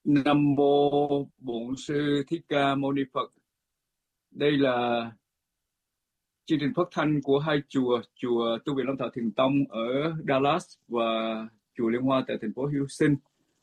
Nam mô Bổn Sư Thích Ca Mâu Ni Phật. Đây là chương trình phát thanh của hai chùa, chùa Tu Viện Long Thọ Thiền Tông ở Dallas và chùa Liên Hoa tại thành phố Houston.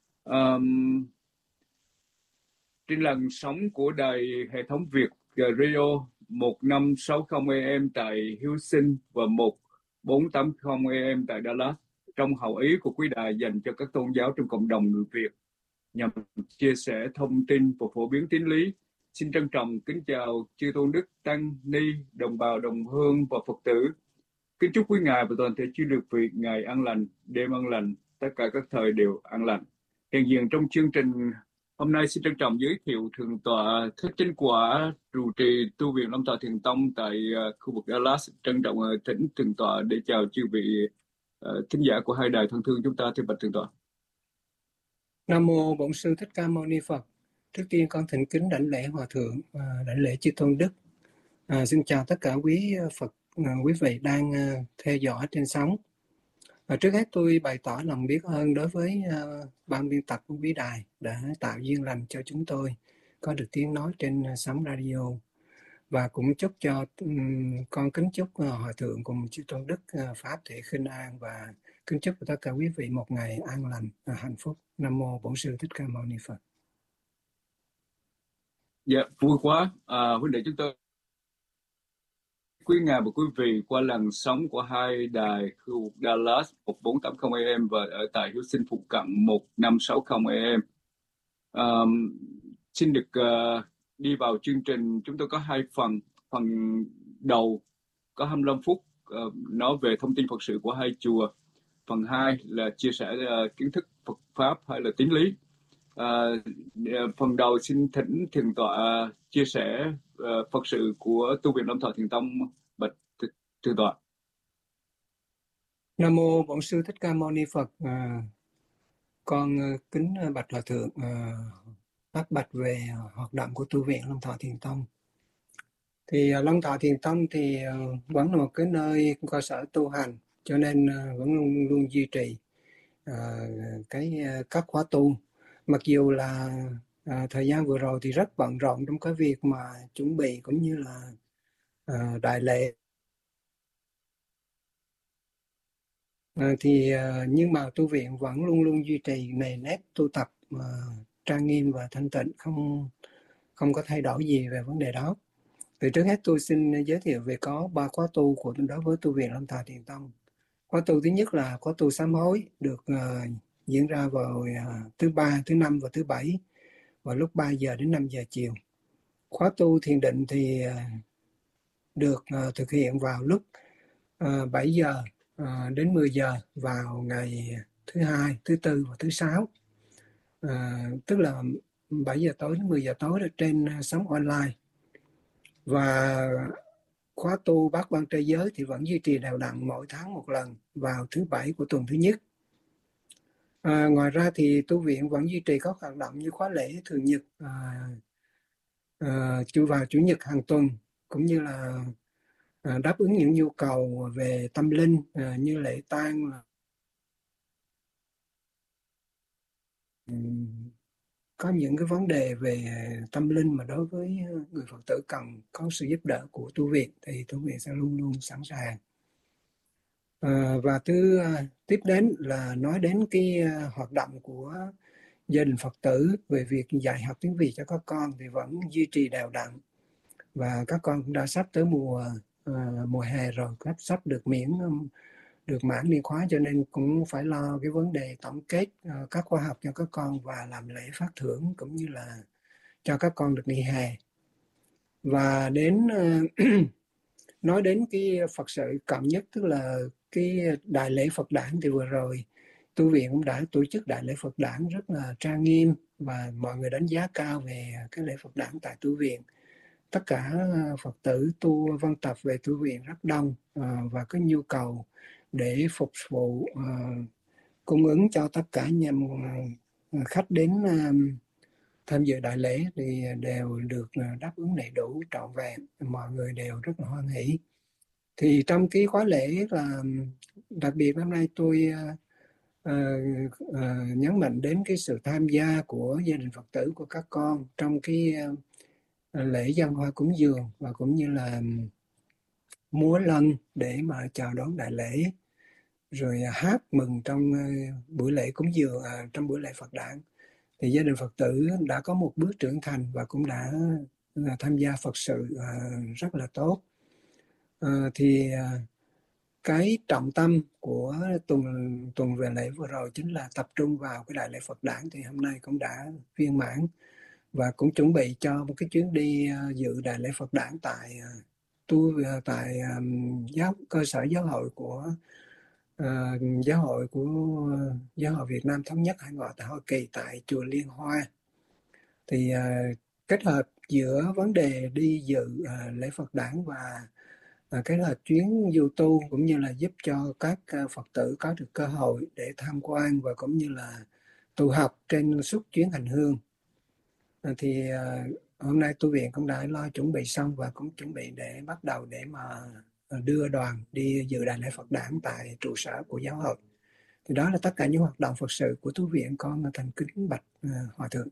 Trên làn sóng của đài hệ thống Việt Radio 1560 AM tại Houston và 1480 AM tại Dallas, trong hậu ý của quý đài dành cho các tôn giáo trong cộng đồng người Việt, nhằm chia sẻ thông tin và phổ biến tín lý. Xin trân trọng kính chào chư tôn đức, tăng ni, đồng bào đồng hương và Phật tử. Kính chúc quý ngài và toàn thể chư lực vị ngày an lành, đêm an lành, tất cả các thời đều an lành. Hiện diện trong chương trình hôm nay, xin trân trọng giới thiệu Thượng tọa Thích Chánh Quả, trụ trì Tu Viện Long Thọ Thiền Tông tại khu vực Dallas. Trân trọng thỉnh Thượng tọa để chào chư vị thính giả của hai đài thân thương chúng ta. Thưa bạch Thượng tọa. Nam mô Bổn Sư Thích Ca Mâu Ni Phật. Trước tiên con thỉnh kính đảnh lễ Hòa Thượng và đảnh lễ chư tôn đức. Xin chào tất cả quý Phật, quý vị đang theo dõi trên sóng. Trước hết tôi bày tỏ lòng biết ơn đối với ban biên tập của quý đài đã tạo duyên lành cho chúng tôi có được tiếng nói trên sóng radio. Và cũng chúc cho con kính chúc Hòa Thượng cùng chư tôn đức pháp thể khinh an, và kính chúc tất cả quý vị một ngày an lành, hạnh phúc. Nam mô Bổn Sư Thích Ca Mâu Ni Phật. Dạ, vui quá. Huynh đệ chúng tôi quý ngài và quý vị qua làn sóng của hai đài khu vực Dallas 1480 AM và ở tại Houston phụ cận 1560 AM. Xin được đi vào chương trình. Chúng tôi có hai phần. Phần đầu có 25 phút nói về thông tin Phật sự của hai chùa. Phần 2 là chia sẻ kiến thức Phật Pháp hay là tín lý. Phần đầu xin thỉnh Thượng tọa chia sẻ Phật sự của Tu Viện Long Thọ Thiền Tông. Bạch Thượng tọa. Nam mô Bổn Sư Thích Ca Mâu Ni Phật. Con kính bạch Hòa Thượng phát bạch về hoạt động của Tu Viện Long Thọ Thiền Tông. Thì Long Thọ Thiền Tông thì vẫn là một cái nơi cơ sở tu hành, cho nên vẫn luôn duy trì các khóa tu. Mặc dù là thời gian vừa rồi thì rất bận rộn trong cái việc mà chuẩn bị cũng như là đại lễ, nhưng mà tu viện vẫn luôn luôn duy trì nề nếp tu tập trang nghiêm và thanh tịnh, không có thay đổi gì về vấn đề đó. Thì trước hết tôi xin giới thiệu về có 3 khóa tu của đối với Tu Viện Long Thọ Thiền Tông. Khóa tu thứ nhất là khóa tu sám hối, được diễn ra vào thứ Ba, thứ Năm và thứ Bảy vào lúc 3 giờ đến 5 giờ chiều. Khóa tu thiền định thì được thực hiện vào lúc 7 giờ đến 10 giờ vào ngày thứ Hai, thứ Tư và thứ Sáu. Tức là 7 giờ tối đến 10 giờ tối trên sóng online. Và khóa tu Bát Quan Trai Giới thì vẫn duy trì đều đặn mỗi tháng một lần vào thứ Bảy của tuần thứ nhất. Ngoài ra thì tu viện vẫn duy trì các hoạt động như khóa lễ thường nhật vào chủ nhật hàng tuần, cũng như là đáp ứng những nhu cầu về tâm linh như lễ tang, có những cái vấn đề về tâm linh mà đối với người Phật tử cần có sự giúp đỡ của tu viện thì tu viện sẽ luôn luôn sẵn sàng. Và tiếp đến là nói đến cái hoạt động của gia đình Phật tử về việc dạy học tiếng Việt cho các con thì vẫn duy trì đều đặn, và các con cũng đã sắp tới mùa hè rồi, sắp được mãn niên khóa, cho nên cũng phải lo cái vấn đề tổng kết các khóa học cho các con và làm lễ phát thưởng cũng như là cho các con được nghỉ hè. Và đến nói đến cái Phật sự cận nhất, tức là cái đại lễ Phật đản, thì vừa rồi tu viện cũng đã tổ chức đại lễ Phật đản rất là trang nghiêm và mọi người đánh giá cao về cái lễ Phật đản tại tu viện. Tất cả Phật tử tu văn tập về tu viện rất đông và có nhu cầu để phục vụ cung ứng cho tất cả khách đến tham dự đại lễ thì đều được đáp ứng đầy đủ trọn vẹn, mọi người đều rất là hoan hỷ. Thì trong cái khóa lễ là đặc biệt năm nay tôi ờ, nhấn mạnh đến cái sự tham gia của gia đình Phật tử của các con trong cái lễ dân hoa cúng dường, và cũng như là múa lân để mà chào đón đại lễ, rồi hát mừng trong buổi lễ cúng dường, trong buổi lễ Phật đản. Thì gia đình Phật tử đã có một bước trưởng thành và cũng đã tham gia Phật sự rất là tốt. Thì cái trọng tâm của tuần về lễ vừa rồi chính là tập trung vào cái đại lễ Phật đản, thì hôm nay cũng đã viên mãn và cũng chuẩn bị cho một cái chuyến đi dự đại lễ Phật đản tại cơ sở giáo hội của giáo hội Việt Nam Thống Nhất Hải Ngoại tại Hoa Kỳ, tại chùa Liên Hoa. Thì kết hợp giữa vấn đề đi dự lễ Phật đản và kết hợp chuyến du tu, cũng như là giúp cho các Phật tử có được cơ hội để tham quan và cũng như là tu học trên suốt chuyến hành hương. Thì hôm nay tu viện cũng đã lo chuẩn bị xong và cũng chuẩn bị để bắt đầu để mà đưa đoàn đi dự đại lễ Phật đản tại trụ sở của giáo hội. Thì đó là tất cả những hoạt động Phật sự của tu viện con thành kính bạch Hòa Thượng.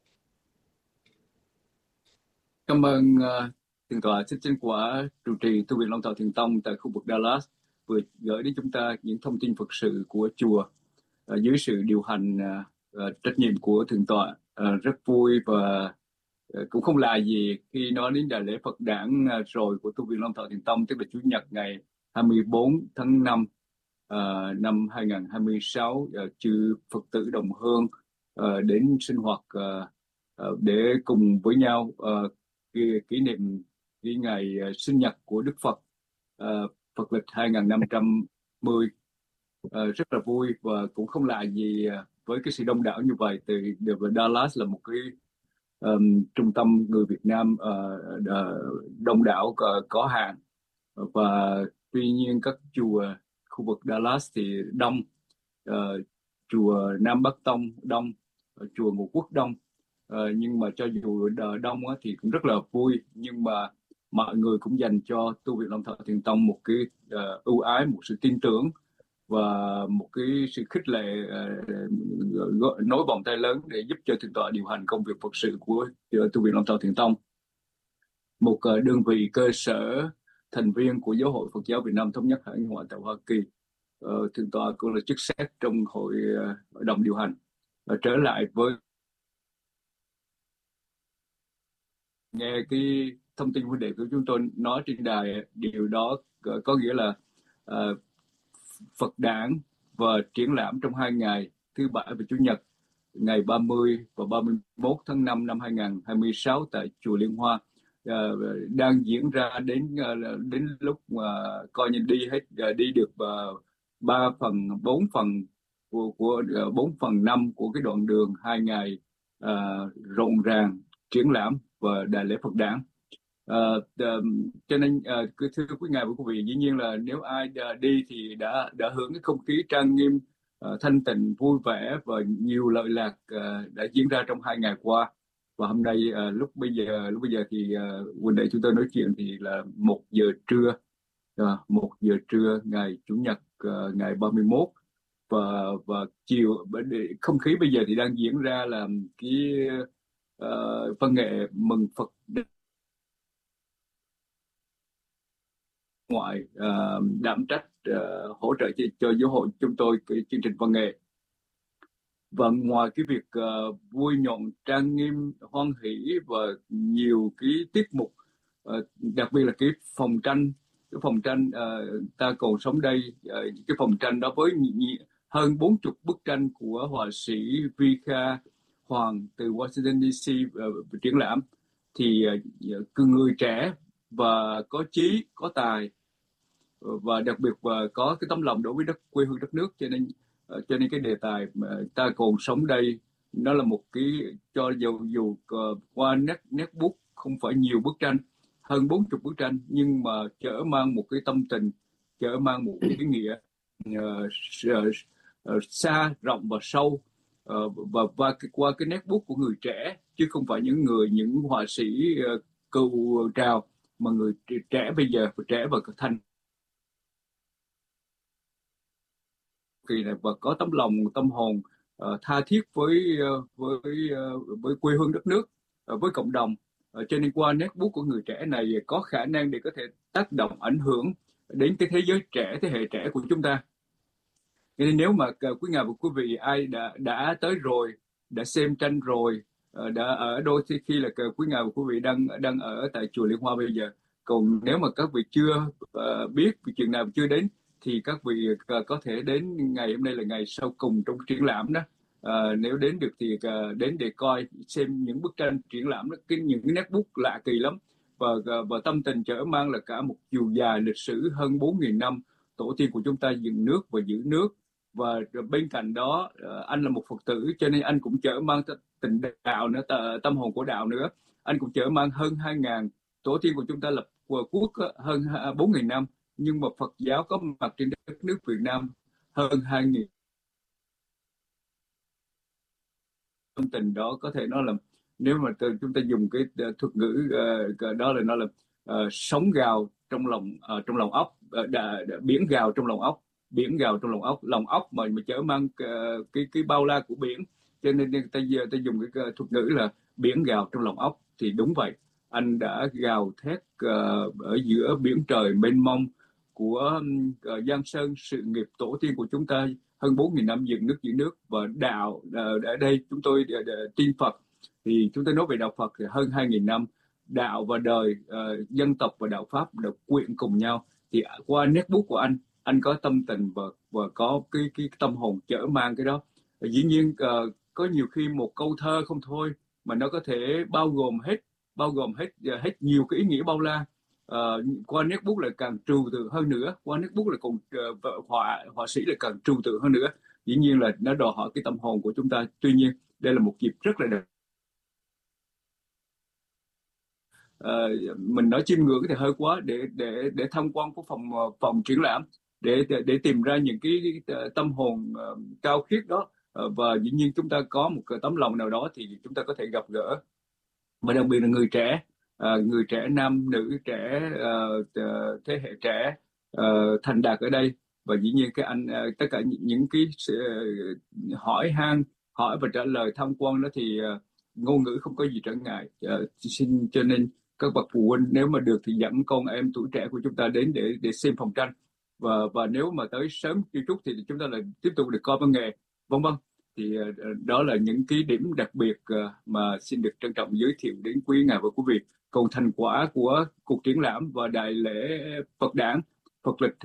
Cảm ơn Thượng tọa Thích Chánh Quả, trụ trì tu viện Long Thọ Thiền Tông tại khu vực Dallas, vừa gửi đến chúng ta những thông tin Phật sự của chùa dưới sự điều hành trách nhiệm của Thượng tọa. Rất vui và cũng không lạ gì khi nói đến đại lễ Phật đản rồi của tu viện Long Thọ Thiền Tông, tức là Chủ nhật ngày 24 tháng 5 năm 2026, chư Phật tử đồng hương đến sinh hoạt để cùng với nhau kỷ niệm cái ngày sinh nhật của Đức Phật, Phật lịch 2510. Rất là vui và cũng không lạ gì với cái sự đông đảo như vậy. Từ Dallas là một cái trung tâm người Việt Nam đông đảo, có hạn, và tuy nhiên các chùa khu vực Dallas thì đông, chùa Nam Bắc Tông đông, chùa Ngũ Quốc đông. Nhưng mà cho dù đông thì cũng rất là vui, nhưng mà mọi người cũng dành cho tu viện Long Thọ Thiền Tông một cái ưu ái, một sự tin tưởng và một cái sự khích lệ, nối vòng tay lớn để giúp cho thượng tọa điều hành công việc Phật sự của tu viện Long Thọ Thiền Tông, một đơn vị cơ sở thành viên của Giáo hội Phật giáo Việt Nam Thống Nhất Hải Ngoại tại Hoa Kỳ. Thượng tọa cũng là chức sắc trong hội đồng điều hành. Trở lại với nghe cái thông tin vấn đề của chúng tôi nói trên đài, điều đó có nghĩa là Phật đản và triển lãm trong 2 ngày, thứ Bảy và Chủ nhật, ngày 30 và 31 tháng 5 năm 2026 tại chùa Liên Hoa đang diễn ra đến lúc mà coi như đi được 4 phần của 4/5 của cái đoạn đường 2 ngày rộn ràng triển lãm và đại lễ Phật đản. Cho nên thưa quý ngài và quý vị, dĩ nhiên là nếu ai đi thì đã hưởng cái không khí trang nghiêm, thanh tịnh, vui vẻ và nhiều lợi lạc đã diễn ra trong 2 ngày qua. Và hôm nay lúc bây giờ thì Quỳnh để chúng tôi nói chuyện thì là 1 giờ trưa, 1 giờ trưa ngày Chủ nhật ngày 31, và chiều không khí bây giờ thì đang diễn ra là cái văn nghệ mừng Phật ngoại đảm trách hỗ trợ cho giáo hội chúng tôi cái chương trình văn nghệ. Và ngoài cái việc vui nhộn, trang nghiêm, hoan hỷ và nhiều cái tiết mục, đặc biệt là cái phòng tranh Ta Còn Sống Đây, cái phòng tranh đó với hơn 40 bức tranh của họa sĩ Vika Hoàng từ Washington DC triển lãm, thì người trẻ và có chí, có tài, và đặc biệt có cái tấm lòng đối với quê hương đất nước, cho nên cái đề tài mà Ta Còn Sống Đây, nó là một cái, cho dù qua nét bút không phải nhiều bức tranh, hơn 40 bức tranh, nhưng mà chở mang một cái tâm tình, chở mang một cái ý nghĩa xa, rộng và sâu, và qua cái nét bút của người trẻ, chứ không phải những họa sĩ cựu trào, mà người trẻ bây giờ, trẻ và thành kỳ này và có tấm lòng tâm hồn tha thiết với quê hương đất nước, với cộng đồng. Cho nên qua nét bút của người trẻ này có khả năng để có thể tác động ảnh hưởng đến cái thế giới trẻ, thế hệ trẻ của chúng ta. Cho nên nếu mà quý ngài và quý vị ai đã tới rồi, đã xem tranh rồi, đã ở đôi khi là quý ngài và quý vị đang đang ở tại chùa Liên Hoa bây giờ. Còn nếu mà các vị chưa biết chuyện nào chưa đến thì các vị có thể đến. Ngày hôm nay là ngày sau cùng trong triển lãm đó. Nếu đến được thì đến để coi xem những bức tranh triển lãm đó, những cái nét bút lạ kỳ lắm, và tâm tình chở mang là cả một chiều dài lịch sử hơn 4.000 năm tổ tiên của chúng ta dựng nước và giữ nước. Và bên cạnh đó anh là một Phật tử cho nên anh cũng chở mang tình đạo nữa, tâm hồn của đạo nữa. Anh cũng chở mang hơn 2.000 tổ tiên của chúng ta lập quốc hơn 4.000 năm, nhưng mà Phật giáo có mặt trên đất nước Việt Nam hơn 2.000. Tâm tình đó có thể nói là, nếu mà chúng ta dùng cái thuật ngữ đó là nó là sóng gào trong lòng óc, biển gào trong lòng óc, biển gào trong lòng óc mà chở mang cái bao la của biển. Cho nên ta dùng cái thuật ngữ là biển gào trong lòng óc. Thì đúng vậy, anh đã gào thét ở giữa biển trời mênh mông của Giang Sơn, sự nghiệp tổ tiên của chúng ta hơn 4.000 năm dựng nước giữ nước. Và đạo ở đây chúng tôi tin Phật, thì chúng tôi nói về đạo Phật thì hơn 2.000 năm. Đạo và đời, dân tộc và đạo Pháp được quyện cùng nhau. Thì qua nét bút của anh có tâm tình và có cái tâm hồn chở mang cái đó. Dĩ nhiên có nhiều khi một câu thơ không thôi mà nó có thể bao gồm hết nhiều cái ý nghĩa bao la. Qua nét bút lại càng trừu tượng hơn nữa, qua nét bút lại còn họa sĩ lại càng trừu tượng hơn nữa. Dĩ nhiên là nó đòi hỏi cái tâm hồn của chúng ta. Tuy nhiên đây là một dịp rất là đẹp. Mình nói chiêm ngưỡng thì hơi quá, để tham quan của phòng triển lãm, để tìm ra những cái tâm hồn cao khiết đó. Và dĩ nhiên chúng ta có một cái tấm lòng nào đó thì chúng ta có thể gặp gỡ, và đặc biệt là người trẻ nam nữ trẻ, thế hệ trẻ thành đạt ở đây. Và dĩ nhiên tất cả những cái hỏi han, hỏi và trả lời tham quan đó thì ngôn ngữ không có gì trở ngại. Cho nên các bậc phụ huynh nếu mà được thì dẫn con em tuổi trẻ của chúng ta đến để xem phòng tranh. Và nếu mà tới sớm chút thì chúng ta lại tiếp tục được coi văn nghệ, vân vân. Thì đó là những cái điểm đặc biệt mà xin được trân trọng giới thiệu đến quý ngài và quý vị. Còn thành quả của cuộc triển lãm và đại lễ Phật đản Phật lịch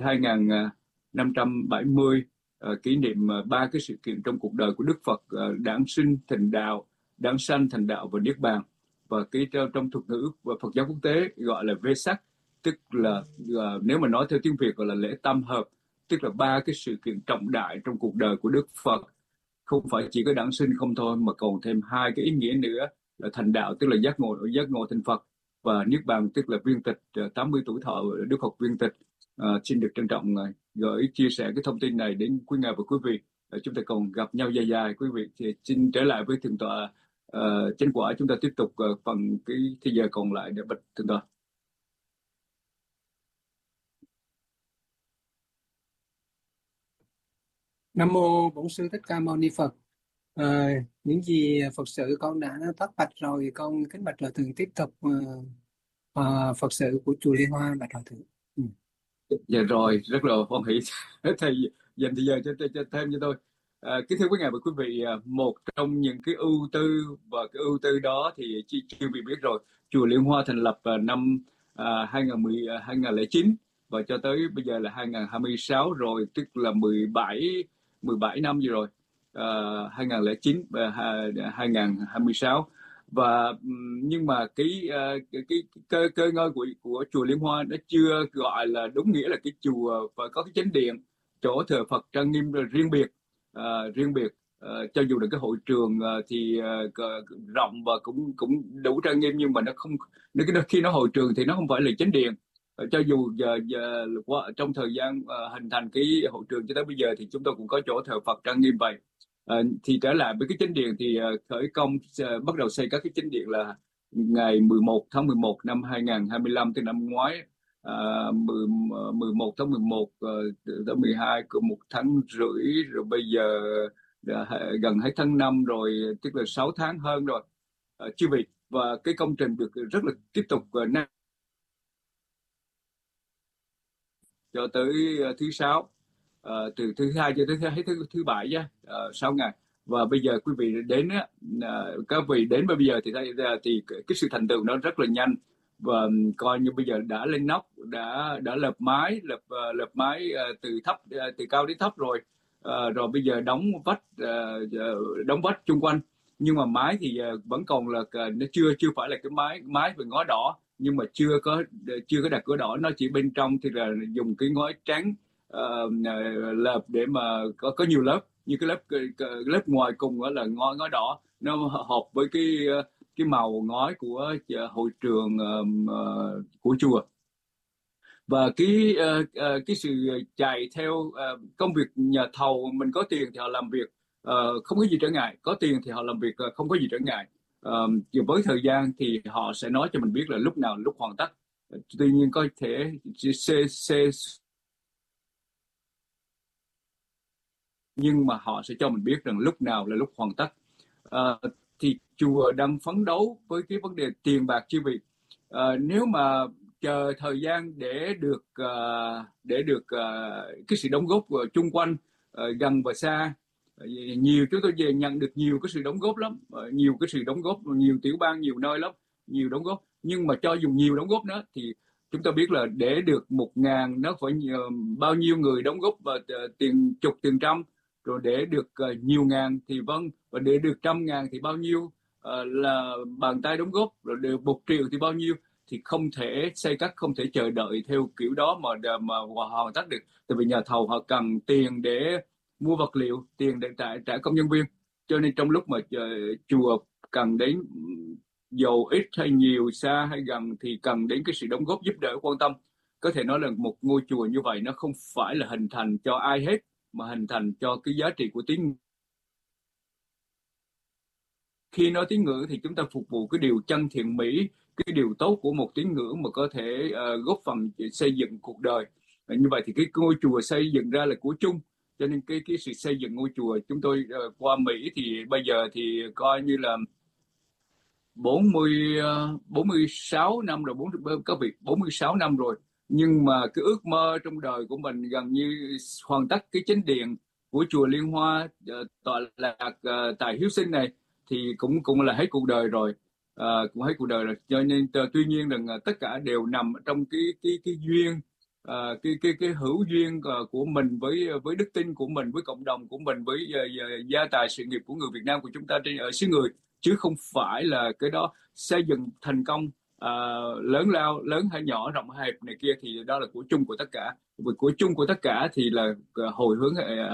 2570 kỷ niệm ba cái sự kiện trong cuộc đời của Đức Phật: đản sinh, thành đạo, đản sanh, thành đạo và niết bàn. Và cái trong thuật ngữ và Phật giáo quốc tế gọi là Vesak, tức là nếu mà nói theo tiếng Việt gọi là lễ tam hợp, tức là ba cái sự kiện trọng đại trong cuộc đời của Đức Phật. Không phải chỉ có đản sinh không thôi, mà còn thêm hai cái ý nghĩa nữa là thành đạo, tức là giác ngộ thành Phật, và niết bàn tức là viên tịch, 80 tuổi thọ Đức Phật viên tịch. Xin được trân trọng gửi chia sẻ cái thông tin này đến quý ngài và quý vị. Chúng ta còn gặp nhau dài dài quý vị. Thì xin trở lại với thượng tọa Chánh Quả, chúng ta tiếp tục phần cái thời giờ còn lại để bạch thượng tọa. Nam mô Bổn Sư Thích Ca Mâu Ni Phật. Những gì Phật sự con đã thắc bạch rồi, con kính bạch Hòa Thượng tiếp tục Phật sự của chùa Liên Hoa, bạch Hòa Thượng. Dạ rồi, rất là hoan hỷ thầy dành thời giờ cho thêm cho tôi. Kính thưa quý ngài và quý vị, một trong những cái ưu tư, và cái ưu tư đó thì chưa bị biết rồi. Chùa Liên Hoa thành lập năm 2009 và cho tới bây giờ là 2026 rồi, tức là 17 năm rồi. 2009 và 2026. Và nhưng mà cái cơ ngơi của chùa Liên Hoa nó chưa gọi là đúng nghĩa là cái chùa và có cái chánh điện, chỗ thờ Phật trang nghiêm riêng biệt. Cho dù là cái hội trường thì rộng và cũng đủ trang nghiêm, nhưng mà nó không, khi nó hội trường thì nó không phải là chánh điện. Cho dù trong thời gian hình thành cái hội trường cho tới bây giờ thì chúng tôi cũng có chỗ thờ Phật trang nghiêm vậy. Thì trở lại với cái chánh điện thì khởi công bắt đầu xây các cái chánh điện là ngày 11 tháng 11 năm 2025, từ năm ngoái. 11 tháng 11 tới 12 có 1 tháng rưỡi rồi, bây giờ gần hết tháng 5 rồi, tức là 6 tháng hơn rồi, chưa vị. Và cái công trình được rất là tiếp tục cho tới thứ Sáu, từ thứ Hai cho tới thứ Bảy nhé, 6 ngày. Và bây giờ quý vị đến á, các vị đến bây giờ thì thấy thì cái sự thành tựu nó rất là nhanh, và coi như bây giờ đã lên nóc, đã lợp mái từ từ cao đến thấp rồi. Rồi bây giờ đóng vách chung quanh, nhưng mà mái thì vẫn còn là nó chưa chưa phải là cái mái về ngói đỏ, nhưng mà chưa có đặt cửa đỏ, nó chỉ bên trong thì là dùng cái ngói trắng lợp để mà có nhiều lớp, như cái lớp ngoài cùng đó là ngói đỏ, nó hợp với cái màu ngói của hội trường của chùa. Và cái sự chạy theo công việc nhà thầu, mình có tiền thì họ làm việc không có gì trở ngại, có tiền thì họ làm việc không có gì trở ngại. Với thời gian thì họ sẽ nói cho mình biết là lúc nào là lúc hoàn tất. Tuy nhiên có thể nhưng mà họ sẽ cho mình biết rằng lúc nào là lúc hoàn tất. Thì chùa đang phấn đấu với cái vấn đề tiền bạc chư vị. Nếu mà chờ thời gian để được cái sự đóng góp chung quanh, gần và xa, chúng tôi về nhận được nhiều cái sự đóng góp lắm, nhiều cái sự đóng góp, nhiều tiểu bang, nhiều nơi lắm, nhiều đóng góp. Nhưng mà cho dù nhiều đóng góp đó thì chúng ta biết là để được 1.000 nó phải bao nhiêu người đóng góp tiền chục tiền trăm, rồi để được nhiều ngàn thì vâng, và để được 100.000 thì bao nhiêu là bàn tay đóng góp, rồi được 1 triệu thì bao nhiêu. Thì không thể xây cất, không thể chờ đợi theo kiểu đó mà hoàn tất được. Tại vì nhà thầu họ cần tiền để mua vật liệu, tiền để trả công nhân viên. Cho nên trong lúc mà chùa cần đến, dầu ít hay nhiều, xa hay gần, thì cần đến cái sự đóng góp giúp đỡ quan tâm. Có thể nói là một ngôi chùa như vậy nó không phải là hình thành cho ai hết, mà hình thành cho cái giá trị của tín. Khi nói tín ngưỡng thì chúng ta phục vụ cái điều chân thiện mỹ, cái điều tốt của một tín ngưỡng mà có thể góp phần xây dựng cuộc đời. Như vậy thì cái ngôi chùa xây dựng ra là của chung. Cho nên cái sự xây dựng ngôi chùa, chúng tôi qua Mỹ thì bây giờ thì coi như là 46 năm rồi, các vị, 46 năm rồi. Nhưng mà cái ước mơ trong đời của mình gần như hoàn tất cái chánh điện của chùa Liên Hoa tọa lạc tại Hiếu Sinh này thì cũng là hết cuộc đời rồi. Cũng hết cuộc đời rồi. Cho nên tuy nhiên rằng tất cả đều nằm trong cái duyên, cái hữu duyên của mình với đức tin của mình, với cộng đồng của mình, với gia tài sự nghiệp của người Việt Nam của chúng ta ở xứ người, chứ không phải là cái đó xây dựng thành công lớn lao, lớn hay nhỏ, rộng hay hẹp này kia, thì đó là của chung của tất cả. Vì của chung của tất cả thì là hồi hướng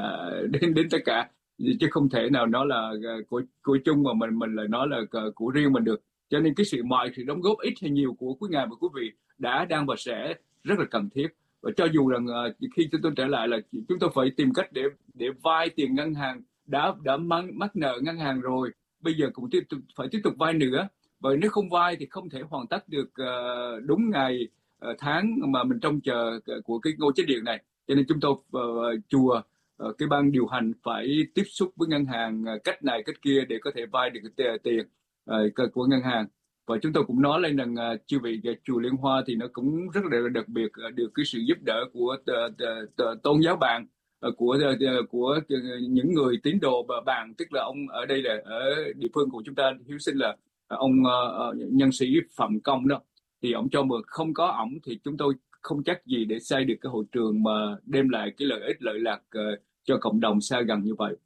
đến tất cả, chứ không thể nào nó là của chung mà mình lại nói là của riêng mình được. Cho nên cái mọi sự đóng góp ít hay nhiều của quý ngài và quý vị đang và sẽ rất là cần thiết. Và cho dù rằng khi chúng tôi trở lại là chúng tôi phải tìm cách để vay tiền ngân hàng, đã mắc nợ ngân hàng rồi, bây giờ cũng phải tiếp tục vay nữa. Bởi nếu không vay thì không thể hoàn tất được đúng ngày tháng mà mình trông chờ của cái ngôi chánh điện này. Cho nên chúng tôi chùa, cái ban điều hành phải tiếp xúc với ngân hàng cách này cách kia để có thể vay được cái tiền của ngân hàng. Và chúng tôi cũng nói lên rằng chư vị chùa Liên Hoa thì nó cũng rất là đặc biệt, được cái sự giúp đỡ của tôn giáo bạn, của những người tín đồ và bạn, tức là ông ở đây là ở địa phương của chúng ta Hiếu Sinh là ông nhân sĩ Phạm Công đó, thì ông cho mượn. Không có ổng thì chúng tôi không chắc gì để xây được cái hội trường mà đem lại cái lợi ích lợi lạc cho cộng đồng xa gần như vậy.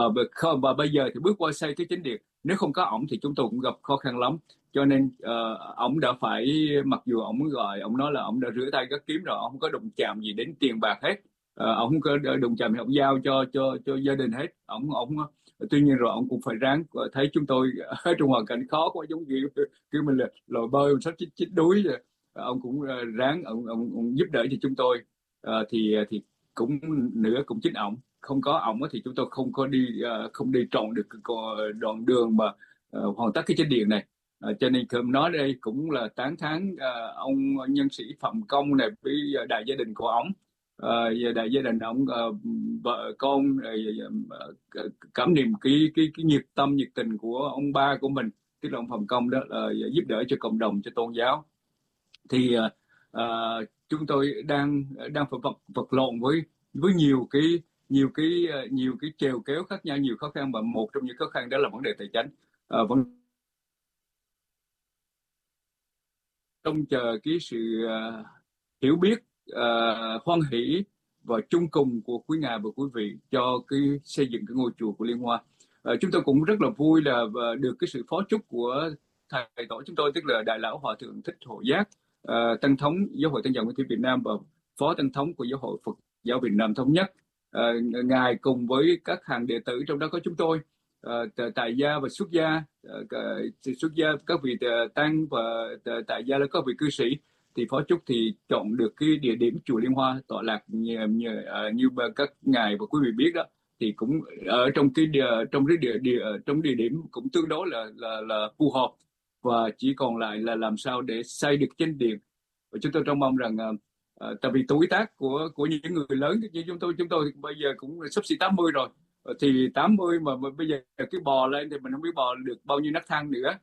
Và bây giờ thì bước qua xây cái chính điện, nếu không có ổng thì chúng tôi cũng gặp khó khăn lắm. Cho nên ổng đã phải, mặc dù ổng nói là ổng đã rửa tay gác kiếm rồi, ổng không có đụng chạm gì đến tiền bạc hết, ổng không có đụng chạm, ổng giao cho gia đình hết. ổng Tuy nhiên rồi ông cũng phải ráng, thấy chúng tôi ở trong hoàn cảnh khó quá, giống kiểu mình là lội bơi mình sắp chết đuối rồi. Ông cũng ráng, ông giúp đỡ cho chúng tôi. Thì cũng nữa cũng chính ổng, không có ổng thì chúng tôi không đi trọn được đoạn đường mà hoàn tất cái chánh điện này. Cho nên Khương nói đây cũng là tán thán ông nhân sĩ Phạm Công này với đại gia đình của ông. Và đại gia đình ông, vợ con, cảm niệm cái nhiệt tâm nhiệt tình của ông ba của mình, tức là ông Phạm Công đó, giúp đỡ cho cộng đồng, cho tôn giáo. Thì chúng tôi đang đang phải vật lộn với nhiều cái trèo kéo khác nhau, nhiều khó khăn, và một trong những khó khăn đó là vấn đề tài chính. Vẫn trông chờ cái sự hiểu biết, hoan hỷ và chung cùng của quý ngài và quý vị cho cái xây dựng cái ngôi chùa của Liên Hoa. Chúng tôi cũng rất là vui là được cái sự phó chúc của thầy tổ chúng tôi, tức là Đại lão Hòa thượng Thích Hộ Giác, Tăng thống Giáo hội Tân Dòng Nguyên Thủy Việt Nam và Phó Tăng thống của Giáo hội Phật giáo Việt Nam Thống Nhất. Ngài cùng với các hàng đệ tử, trong đó có chúng tôi, tại gia và xuất gia, các vị tăng và tại gia là các vị cư sĩ, thì phó chúc thì chọn được cái địa điểm chùa Liên Hoa tọa lạc như các ngài và quý vị biết đó, thì cũng ở trong địa điểm cũng tương đối là phù hợp, và chỉ còn lại là làm sao để xây được chánh điện. Và chúng tôi trông mong rằng tại vì tuổi tác của những người lớn như chúng tôi bây giờ cũng sắp xỉ 80 rồi, thì 80 mà bây giờ cái bò lên thì mình không biết bò được bao nhiêu nấc thang nữa.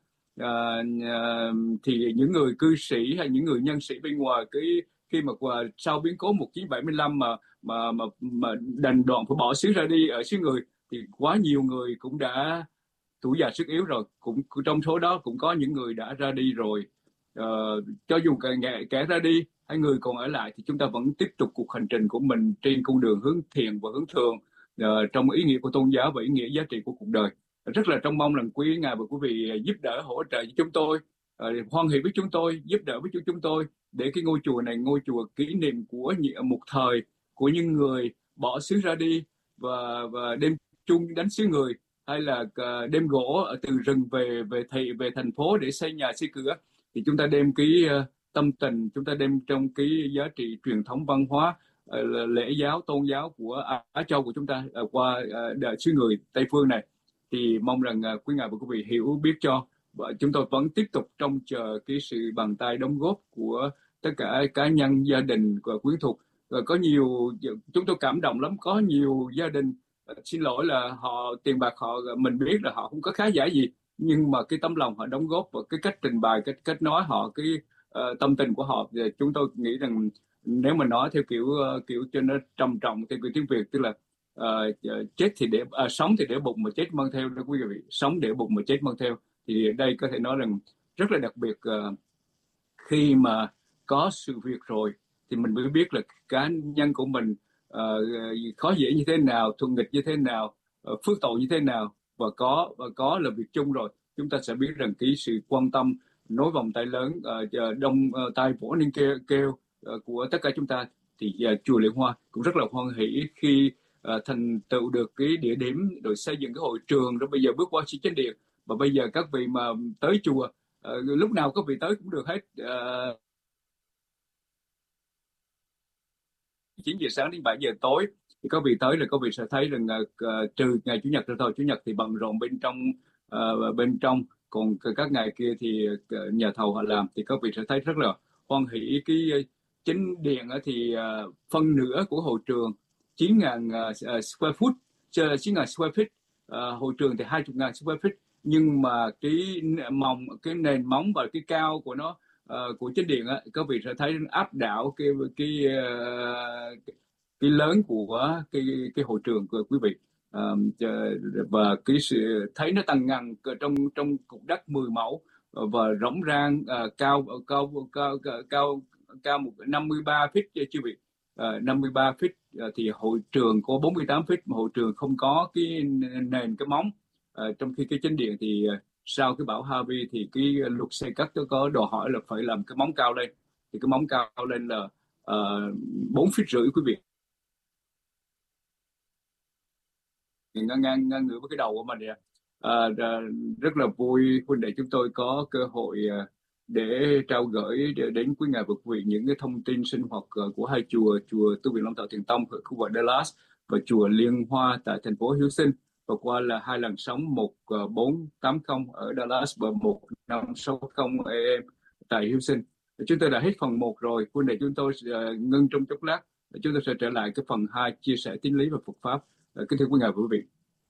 Thì những người cư sĩ hay những người nhân sĩ bên ngoài, khi mà sau biến cố 1975 mà đành đoạn phải bỏ xứ ra đi ở xứ người, thì quá nhiều người cũng đã tuổi già sức yếu rồi, cũng trong số đó cũng có những người đã ra đi rồi. Cho dù kẻ ra đi hay người còn ở lại, thì chúng ta vẫn tiếp tục cuộc hành trình của mình trên con đường hướng thiện và hướng thượng, trong ý nghĩa của tôn giáo và ý nghĩa giá trị của cuộc đời. Rất là trông mong rằng quý ngài và quý vị giúp đỡ hỗ trợ cho chúng tôi, hoan hỷ với chúng tôi, giúp đỡ với chúng tôi, để cái ngôi chùa này, ngôi chùa kỷ niệm của một thời của những người bỏ xứ ra đi và đem chung đánh xứ người, hay là đem gỗ từ rừng về thành phố để xây nhà xây cửa, thì chúng ta đem cái tâm tình, chúng ta đem trong cái giá trị truyền thống văn hóa, lễ giáo tôn giáo của Á Châu của chúng ta, qua đời xứ người Tây phương này, thì mong rằng quý ngài và quý vị hiểu biết cho. Và chúng tôi vẫn tiếp tục trông chờ cái sự bàn tay đóng góp của tất cả cá nhân, gia đình và quyến thuộc. Có nhiều, chúng tôi cảm động lắm, có nhiều gia đình xin lỗi là tiền bạc mình biết là họ không có khá giả gì, nhưng mà cái tấm lòng họ đóng góp và cái cách trình bày, cách nói họ, cái tâm tình của họ, thì chúng tôi nghĩ rằng nếu mà nói theo kiểu cho nó trầm trọng theo kiểu tiếng Việt, tức là chết thì để sống thì để bụng mà chết mang theo đó quý vị, sống để bụng mà chết mang theo. Thì đây có thể nói rằng rất là đặc biệt, khi mà có sự việc rồi thì mình mới biết là cá nhân của mình khó dễ như thế nào, thuận nghịch như thế nào, phước tội như thế nào, và có là việc chung rồi, chúng ta sẽ biết rằng cái sự quan tâm, nối vòng tay lớn, đông tay vỗ nên kêu của tất cả chúng ta, thì chùa Liên Hoa cũng rất là hoan hỷ khi thành tựu được cái địa điểm, rồi xây dựng cái hội trường, rồi bây giờ bước qua sự chánh điện. Và bây giờ các vị mà tới chùa, lúc nào các vị tới cũng được hết, 9 giờ sáng đến 7 giờ tối, thì các vị tới là các vị sẽ thấy rằng trừ ngày chủ nhật rồi thôi, chủ nhật thì bận rộn bên trong, còn các ngày kia thì nhà thầu họ làm, thì các vị sẽ thấy rất là hoan hỷ. Cái chính điện thì phân nửa của hội trường 9.000 square foot, 9.000 square feet, hội trường thì 20.000 square feet, nhưng mà cái nền móng và cái cao của nó, của chính điện các vị sẽ thấy áp đảo cái lớn của cái hội trường của quý vị. Và cái sự thấy nó tăng ngăn trong cục đất 10 mẫu, và rỗng rang, cao 53 feet chứ vị, 53 feet, thì hội trường có 48 feet, mà hội trường không có cái nền, cái móng. Trong khi cái chính điện thì sau cái bão Harvey thì cái luật xây cất có đòi hỏi là phải làm cái móng cao lên, thì cái móng cao lên là 4 feet rưỡi quý vị, ngang ngửa với cái đầu của mình vậy. Rất là vui huynh đệ chúng tôi có cơ hội để trao gửi đến quý ngài và quý vị những cái thông tin sinh hoạt của hai chùa Tu Viện Long Thọ Thiền Tông ở khu vực Dallas và chùa Liên Hoa tại thành phố Houston. và qua là 2 làn sóng 1480 ở Dallas và 1560 AM tại Houston. Chúng tôi đã hết phần 1 rồi, cuối này chúng tôi ngưng trong chốc lát. Chúng tôi sẽ trở lại cái phần 2 chia sẻ tín lý và Phật pháp. Kính thưa quý ngài và quý vị.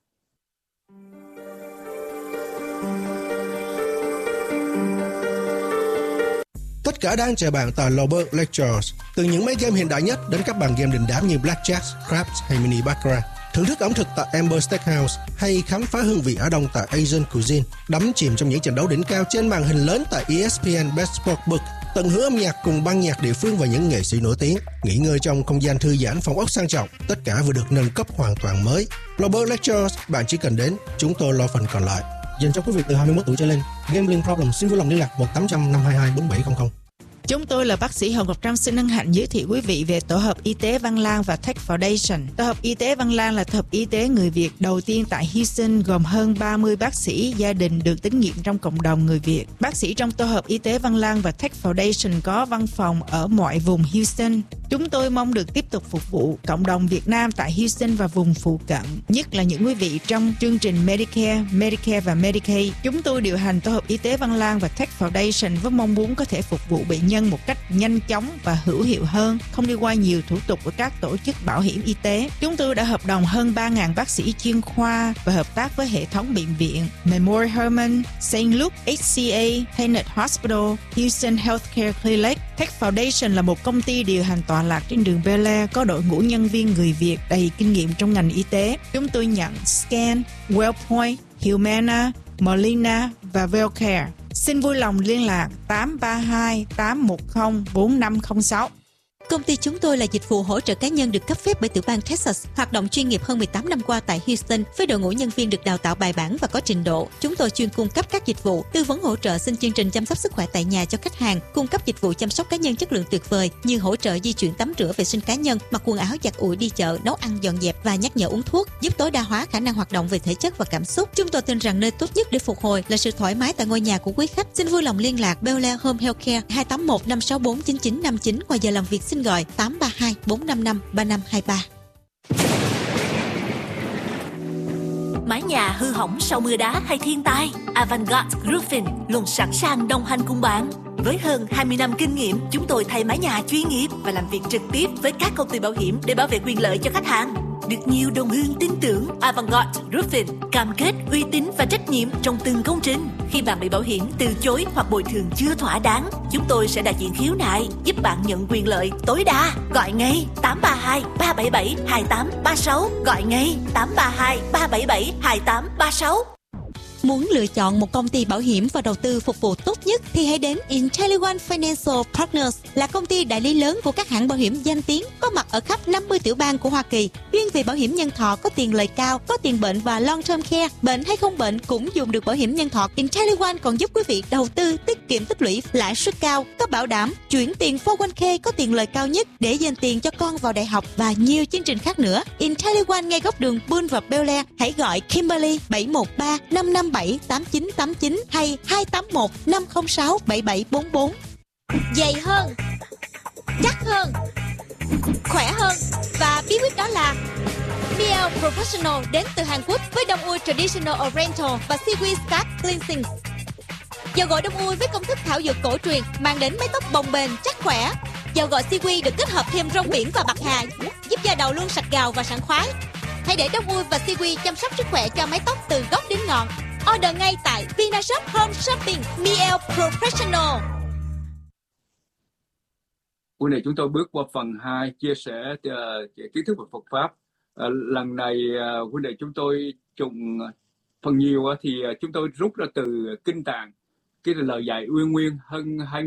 Tất cả đang chờ bạn tại Global Lectures. Từ những máy game hiện đại nhất đến các bàn game đình đám như Blackjack, Craps hay Mini Baccarat. Thưởng thức ẩm thực tại Amber Steakhouse hay khám phá hương vị Á Đông tại Asian Cuisine. Đắm chìm trong những trận đấu đỉnh cao trên màn hình lớn tại ESPN Best Sportsbook. Tận hưởng âm nhạc cùng ban nhạc địa phương và những nghệ sĩ nổi tiếng. Nghỉ ngơi trong không gian thư giãn phòng ốc sang trọng. Tất cả vừa được nâng cấp hoàn toàn mới. Global Lectures, bạn chỉ cần đến, chúng tôi lo phần còn lại. Dành cho quý vị từ 21 tuổi trở lên. Gambling problem xin vui lòng liên lạc 1-800-522-4700. Chúng tôi là bác sĩ Hồng Ngọc Trâm xin hân hạnh giới thiệu quý vị về Tổ hợp Y tế Văn Lang và Tech Foundation. Tổ hợp Y tế Văn Lang là tổ hợp y tế người Việt đầu tiên tại Houston, gồm hơn 30 bác sĩ gia đình được tín nhiệm trong cộng đồng người Việt. Bác sĩ trong Tổ hợp Y tế Văn Lang và Tech Foundation có văn phòng ở mọi vùng Houston. Chúng tôi mong được tiếp tục phục vụ cộng đồng Việt Nam tại Houston và vùng phụ cận, nhất là những quý vị trong chương trình Medicare và Medicaid. Chúng tôi điều hành Tổ hợp Y tế Văn Lang và Tech Foundation với mong muốn có thể phục vụ bệnh nhân một cách nhanh chóng và hữu hiệu hơn, không đi qua nhiều thủ tục của các tổ chức bảo hiểm y tế. Chúng tôi đã hợp đồng hơn 3.000 bác sĩ chuyên khoa và hợp tác với hệ thống bệnh viện Memorial Hermann, St. Luke, HCA, Tenet Hospital, Houston Healthcare Clinic. Tech Foundation là một công ty điều hành tọa lạc trên đường Bel Air, có đội ngũ nhân viên người Việt đầy kinh nghiệm trong ngành y tế. Chúng tôi nhận Scan, Wellpoint, Humana, Molina và Wellcare. Xin vui lòng liên lạc 832-810-4506. Công ty chúng tôi là dịch vụ hỗ trợ cá nhân được cấp phép bởi tiểu bang Texas, hoạt động chuyên nghiệp hơn 18 năm qua tại Houston với đội ngũ nhân viên được đào tạo bài bản và có trình độ. Chúng tôi chuyên cung cấp các dịch vụ tư vấn hỗ trợ xin chương trình chăm sóc sức khỏe tại nhà cho khách hàng, cung cấp dịch vụ chăm sóc cá nhân chất lượng tuyệt vời như hỗ trợ di chuyển tắm rửa vệ sinh cá nhân, mặc quần áo giặt ủi đi chợ, nấu ăn dọn dẹp và nhắc nhở uống thuốc, giúp tối đa hóa khả năng hoạt động về thể chất và cảm xúc. Chúng tôi tin rằng nơi tốt nhất để phục hồi là sự thoải mái tại ngôi nhà của quý khách. Xin vui lòng liên lạc Bel Air Home Healthcare 281-564-9959. Ngoài giờ làm việc xin gọi 832-455-3523. Mái nhà hư hỏng sau mưa đá hay thiên tai, Avantgarde Roofing luôn sẵn sàng đồng hành cùng bạn. Với hơn 20 năm kinh nghiệm, chúng tôi thay mái nhà chuyên nghiệp và làm việc trực tiếp với các công ty bảo hiểm để bảo vệ quyền lợi cho khách hàng. Được nhiều đồng hương tin tưởng, Avantgarde Roofing cam kết uy tín và trách nhiệm trong từng công trình. Khi bạn bị bảo hiểm từ chối hoặc bồi thường chưa thỏa đáng, chúng tôi sẽ đại diện khiếu nại, giúp bạn nhận quyền lợi tối đa. Gọi ngay 832-377-2836. Gọi ngay 832-377-2836. Muốn lựa chọn một công ty bảo hiểm và đầu tư phục vụ tốt nhất thì hãy đến IntelliOne Financial Partners, là công ty đại lý lớn của các hãng bảo hiểm danh tiếng, có mặt ở khắp 50 tiểu bang của Hoa Kỳ, chuyên về bảo hiểm nhân thọ có tiền lời cao, có tiền bệnh và long term care, bệnh hay không bệnh cũng dùng được bảo hiểm nhân thọ. IntelliOne còn giúp quý vị đầu tư, tiết kiệm tích lũy, lãi suất cao, có bảo đảm, chuyển tiền 401k có tiền lời cao nhất để dành tiền cho con vào đại học và nhiều chương trình khác nữa. IntelliOne ngay góc đường Bull và Bel Air. Hãy gọi Kimberly 713-557-8989 hay 281-506-7744. Dày hơn, chắc hơn, khỏe hơn, và bí quyết đó là Miele Professional đến từ Hàn Quốc với đông ui Traditional Oriental và Seaweed Scalp Cleansing. Dầu gội đông ui với công thức thảo dược cổ truyền mang đến mái tóc bồng bềnh, chắc khỏe. Dầu gội Seaweed được kết hợp thêm rong biển và bạc hà, giúp da đầu luôn sạch gào và sảng khoái. Hãy để đông ui và Seaweed chăm sóc sức khỏe cho mái tóc từ gốc đến ngọn. Order ngay tại Vinashop Home Shopping. Miele Professional. Buổi này chúng tôi bước qua phần 2 chia sẻ kiến thức về Phật pháp. Lần này buổi này chúng tôi trùng phần nhiều thì chúng tôi rút ra từ Kinh Tạng, cái lời dạy uy nguyên hơn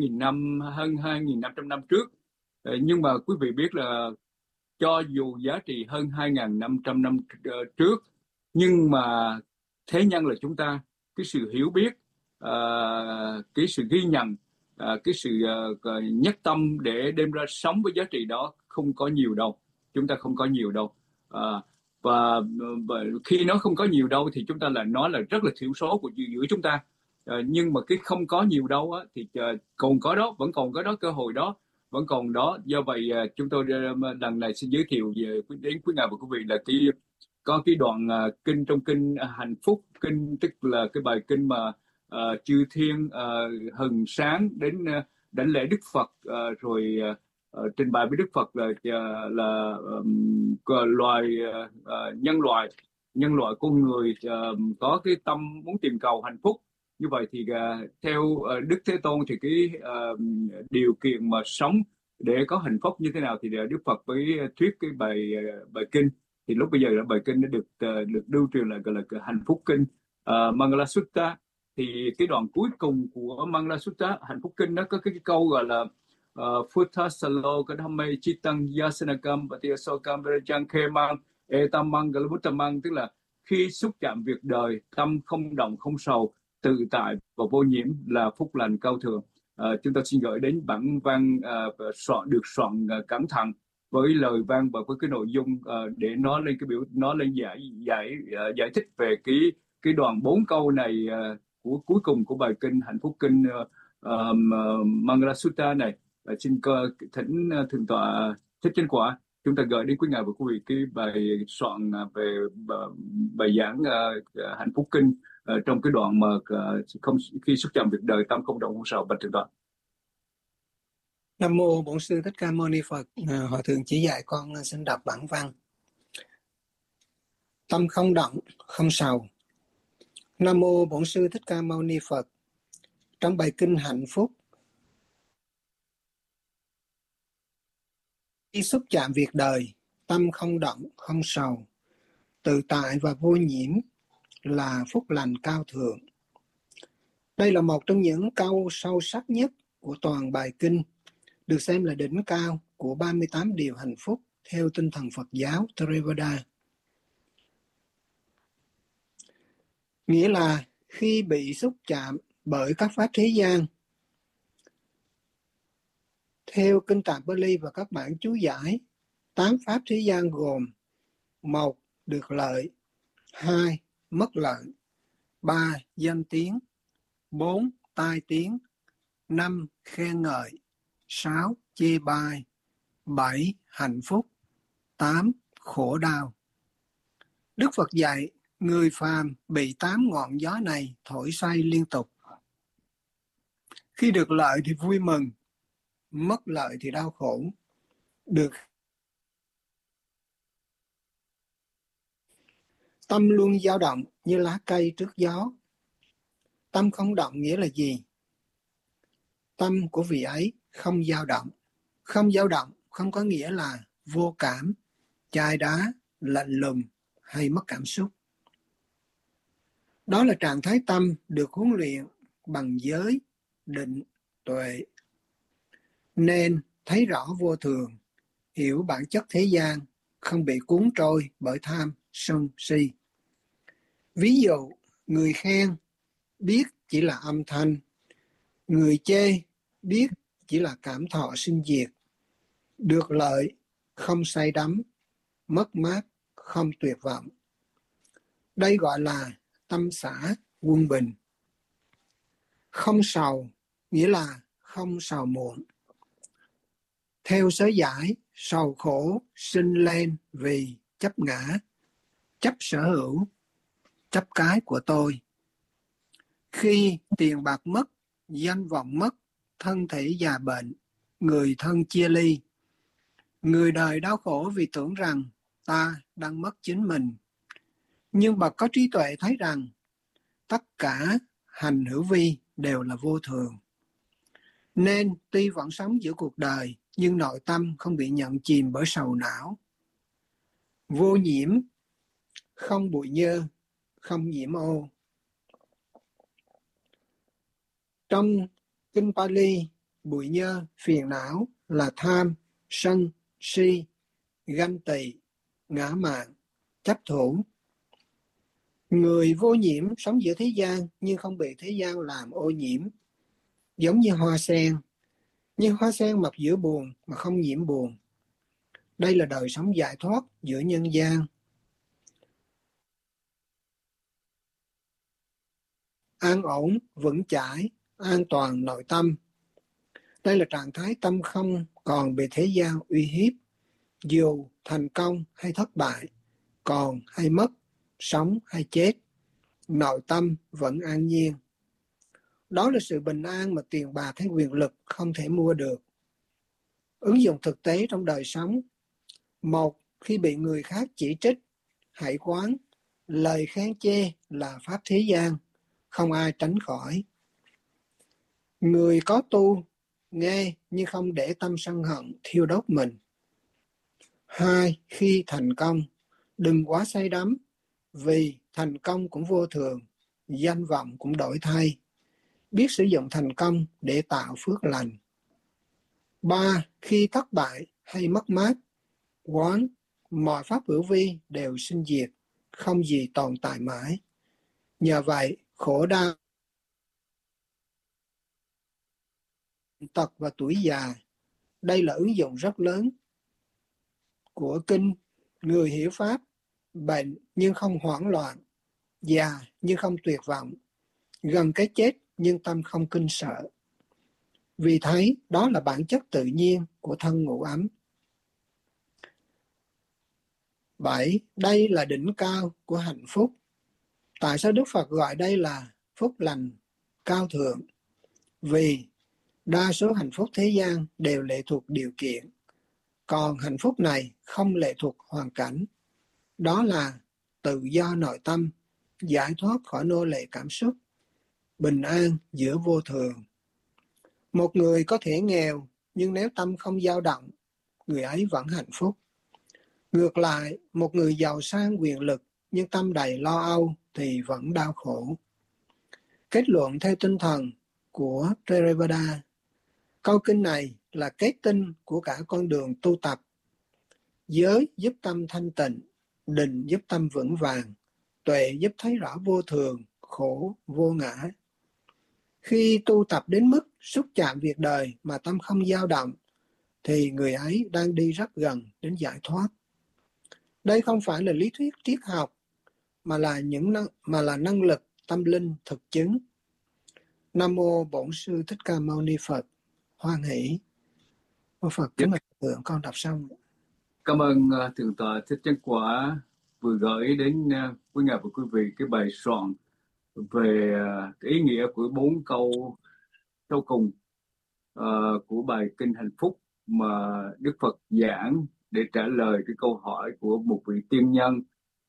2.500 năm trước. Nhưng mà quý vị biết là cho dù giá trị hơn 2.500 năm trước, nhưng mà thế nhân là chúng ta, cái sự hiểu biết, cái sự ghi nhận, cái sự nhất tâm để đem ra sống với giá trị đó không có nhiều đâu. Chúng ta không có nhiều đâu. Và khi nó không có nhiều đâu thì chúng ta là nói là rất là thiểu số của giữa chúng ta. Nhưng mà cái không có nhiều đâu á, thì còn có đó, vẫn còn có đó, cơ hội đó vẫn còn đó. Do vậy chúng tôi lần này xin giới thiệu về đến quý ngài và quý vị là có cái đoạn kinh trong kinh hạnh phúc kinh, tức là cái bài kinh mà chư thiên hừng sáng đến đảnh lễ Đức Phật, rồi trình bày với Đức Phật là nhân loại con người có cái tâm muốn tìm cầu hạnh phúc. Như vậy thì theo Đức Thế Tôn thì cái điều kiện mà sống để có hạnh phúc như thế nào thì Đức Phật mới thuyết cái bài kinh. Thì lúc bây giờ là bài kinh đã được lưu truyền lại gọi là hạnh phúc kinh, Mangala Sutta. Thì cái đoạn cuối cùng của Mangala Sutta, hạnh phúc kinh, nó có cái câu gọi là Phutta Salo Kadhamme Chitang Yasanakam Patiasokam Verajang Khemang Etamang Galabuttamang, tức là khi xúc chạm việc đời, tâm không động không sầu, tự tại và vô nhiễm là phúc lành cao thượng. Chúng ta xin gửi đến bản văn được soạn cẩn thận với lời văn và với cái nội dung để nó lên giải thích về cái đoạn 4 câu này của cuối cùng của bài kinh hạnh phúc kinh Mangala Sutta này. Xin thỉnh thượng tọa Thích Chánh Quả chúng ta gửi đến quý ngài và quý vị cái bài soạn về bài giảng hạnh phúc kinh trong cái đoạn mà khi xúc chạm việc đời tâm không động không sầu. Bạch thượng tọa. Nam mô Bổn Sư Thích Ca Mâu Ni Phật. Hòa thượng chỉ dạy con xin đọc bản văn. Tâm không động không sầu. Nam mô Bổn Sư Thích Ca Mâu Ni Phật. Trong bài kinh hạnh phúc, khi xúc chạm việc đời, tâm không động không sầu, tự tại và vô nhiễm là phúc lành cao thượng. Đây là một trong những câu sâu sắc nhất của toàn bài kinh, được xem là đỉnh cao của 38 điều hạnh phúc theo tinh thần Phật giáo Theravada. Nghĩa là khi bị xúc chạm bởi các pháp thế gian, theo kinh tạng Pali và các bản chú giải, 8 pháp thế gian gồm: 1. Được lợi, 2. Mất lợi, 3. Danh tiếng, 4. Tai tiếng, 5. Khen ngợi, 6. Chê bai, 7. Hạnh phúc, 8. Khổ đau. Đức Phật dạy người phàm bị 8 ngọn gió này thổi xoay liên tục. Khi được lợi thì vui mừng, mất lợi thì đau khổ. Được tâm luôn dao động như lá cây trước gió. Tâm không động nghĩa là gì? Tâm của vị ấy không dao động. Không dao động không có nghĩa là vô cảm, chai đá, lạnh lùng hay mất cảm xúc. Đó là trạng thái tâm được huấn luyện bằng giới, định, tuệ. Nên thấy rõ vô thường, hiểu bản chất thế gian, không bị cuốn trôi bởi tham, sân, si. Ví dụ, người khen biết chỉ là âm thanh, người chê biết chỉ là cảm thọ sinh diệt. Được lợi không say đắm, mất mát không tuyệt vọng. Đây gọi là tâm xả quân bình. Không sầu nghĩa là không sầu muộn. Theo sớ giải, sầu khổ sinh lên vì chấp ngã, chấp sở hữu, chấp cái của tôi. Khi tiền bạc mất, danh vọng mất, thân thể già bệnh, người thân chia ly, người đời đau khổ vì tưởng rằng ta đang mất chính mình. Nhưng bậc có trí tuệ thấy rằng tất cả hành hữu vi đều là vô thường. Nên tuy vẫn sống giữa cuộc đời, nhưng nội tâm không bị nhận chìm bởi sầu não. Vô nhiễm, không bụi nhơ, không nhiễm ô. Trong kinh Pali, bụi nhơ, phiền não là tham, sân, si, ganh tị, ngã mạn, chấp thủ. Người vô nhiễm sống giữa thế gian nhưng không bị thế gian làm ô nhiễm. Giống như hoa sen, nhưng hoa sen mọc giữa buồn mà không nhiễm buồn. Đây là đời sống giải thoát giữa nhân gian. An ổn, vững chãi, an toàn nội tâm. Đây là trạng thái tâm không còn bị thế gian uy hiếp. Dù thành công hay thất bại, còn hay mất, sống hay chết, nội tâm vẫn an nhiên. Đó là sự bình an mà tiền bạc hay quyền lực không thể mua được. Ứng dụng thực tế trong đời sống. Một, khi bị người khác chỉ trích, hãy quán, lời khen chê là pháp thế gian, không ai tránh khỏi. Người có tu, nghe nhưng không để tâm sân hận thiêu đốt mình. Hai, khi thành công, đừng quá say đắm, vì thành công cũng vô thường, danh vọng cũng đổi thay. Biết sử dụng thành công để tạo phước lành. Ba, khi thất bại hay mất mát, quán, mọi pháp hữu vi đều sinh diệt, không gì tồn tại mãi. Nhờ vậy, khổ đau, tật và tuổi già, đây là ứng dụng rất lớn của kinh. Người hiểu pháp, bệnh nhưng không hoảng loạn, già nhưng không tuyệt vọng, gần cái chết nhưng tâm không kinh sợ. Vì thấy đó là bản chất tự nhiên của thân ngũ ấm. 7. Đây là đỉnh cao của hạnh phúc. Tại sao Đức Phật gọi đây là phúc lành cao thượng? Vì đa số hạnh phúc thế gian đều lệ thuộc điều kiện, còn hạnh phúc này không lệ thuộc hoàn cảnh. Đó là tự do nội tâm, giải thoát khỏi nô lệ cảm xúc, bình an giữa vô thường. Một người có thể nghèo, nhưng nếu tâm không dao động, người ấy vẫn hạnh phúc. Ngược lại, một người giàu sang quyền lực, nhưng tâm đầy lo âu thì vẫn đau khổ. Kết luận theo tinh thần của Theravada, câu kinh này là kết tinh của cả con đường tu tập. Giới giúp tâm thanh tịnh, định giúp tâm vững vàng, tuệ giúp thấy rõ vô thường, khổ, vô ngã. Khi tu tập đến mức xúc chạm việc đời mà tâm không dao động, thì người ấy đang đi rất gần đến giải thoát. Đây không phải là lý thuyết triết học, mà là năng lực tâm linh thực chứng. Nam mô Bổn Sư Thích Ca Mâu Ni Phật. Hoan hỷ. Phật kính mời thượng, con đọc xong. Cảm ơn Thượng tọa Thích Chân Quả vừa gửi đến quý ngài và quý vị cái bài soạn về cái ý nghĩa của 4 câu sau cùng của bài Kinh Hạnh Phúc mà Đức Phật giảng để trả lời cái câu hỏi của một vị tiên nhân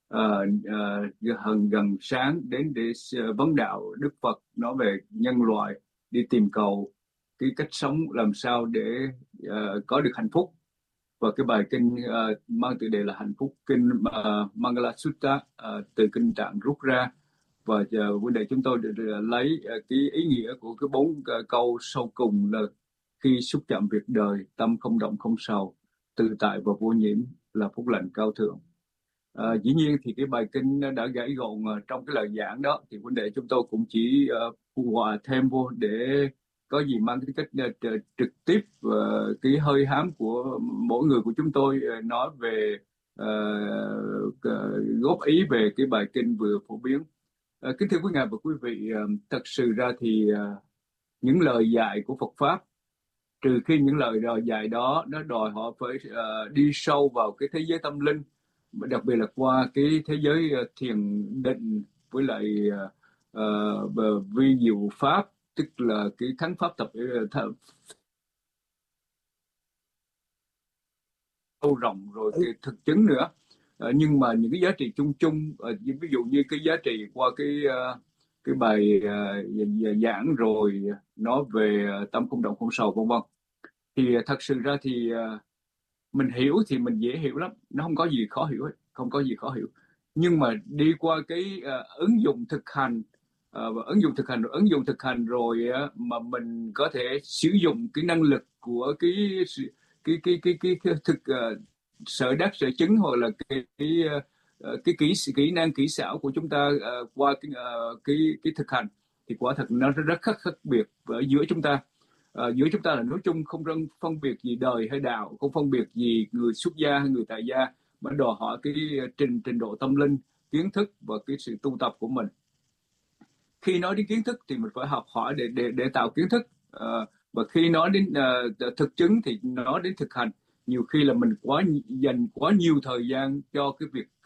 gần sáng đến để vấn đạo Đức Phật nói về nhân loại đi tìm cầu cái cách sống làm sao để có được hạnh phúc. Và cái bài kinh mang tựa đề là Hạnh Phúc Kinh Mangala Sutta từ kinh Tạng rút ra. Và vấn đề chúng tôi lấy cái ý nghĩa của cái 4 câu sau cùng là khi xúc chạm việc đời, tâm không động không sầu, tự tại và vô nhiễm là phúc lành cao thượng. Dĩ nhiên thì cái bài kinh đã gãy gọn trong cái lời giảng đó, thì vấn đề chúng tôi cũng chỉ hòa thêm vô để có gì mang cái cách trực tiếp cái hơi hám của mỗi người của chúng tôi nói về góp ý về cái bài kinh vừa phổ biến. Kính thưa quý ngài và quý vị, thật sự ra thì những lời dạy của Phật Pháp, trừ khi những lời dạy đó nó đòi họ phải đi sâu vào cái thế giới tâm linh, đặc biệt là qua cái thế giới thiền định với lại vi diệu Pháp, tức là cái thắng Pháp sâu rộng rồi cái thực chứng nữa. Nhưng mà những cái giá trị chung chung, ví dụ như cái giá trị qua cái bài giảng rồi nói về tâm không động không sầu vân vân, thì thật sự ra thì mình hiểu thì mình dễ hiểu lắm, nó không có gì khó hiểu hết, không có gì khó hiểu. Nhưng mà đi qua cái ứng dụng thực hành và ứng dụng thực hành rồi mà mình có thể sử dụng cái năng lực của cái thực sở đắc sở chứng, hoặc là cái kỹ năng kỹ xảo của chúng ta qua cái thực hành, thì quả thật nó rất khác biệt ở giữa chúng ta. Giữa chúng ta là nói chung không phân biệt gì đời hay đạo, không phân biệt gì người xuất gia hay người tại gia, mà đòi hỏi cái trình độ tâm linh, kiến thức và cái sự tu tập của mình. Khi nói đến kiến thức thì mình phải học hỏi để tạo kiến thức, và khi nói đến thực chứng thì nói đến thực hành. Nhiều khi là mình dành quá nhiều thời gian cho cái việc học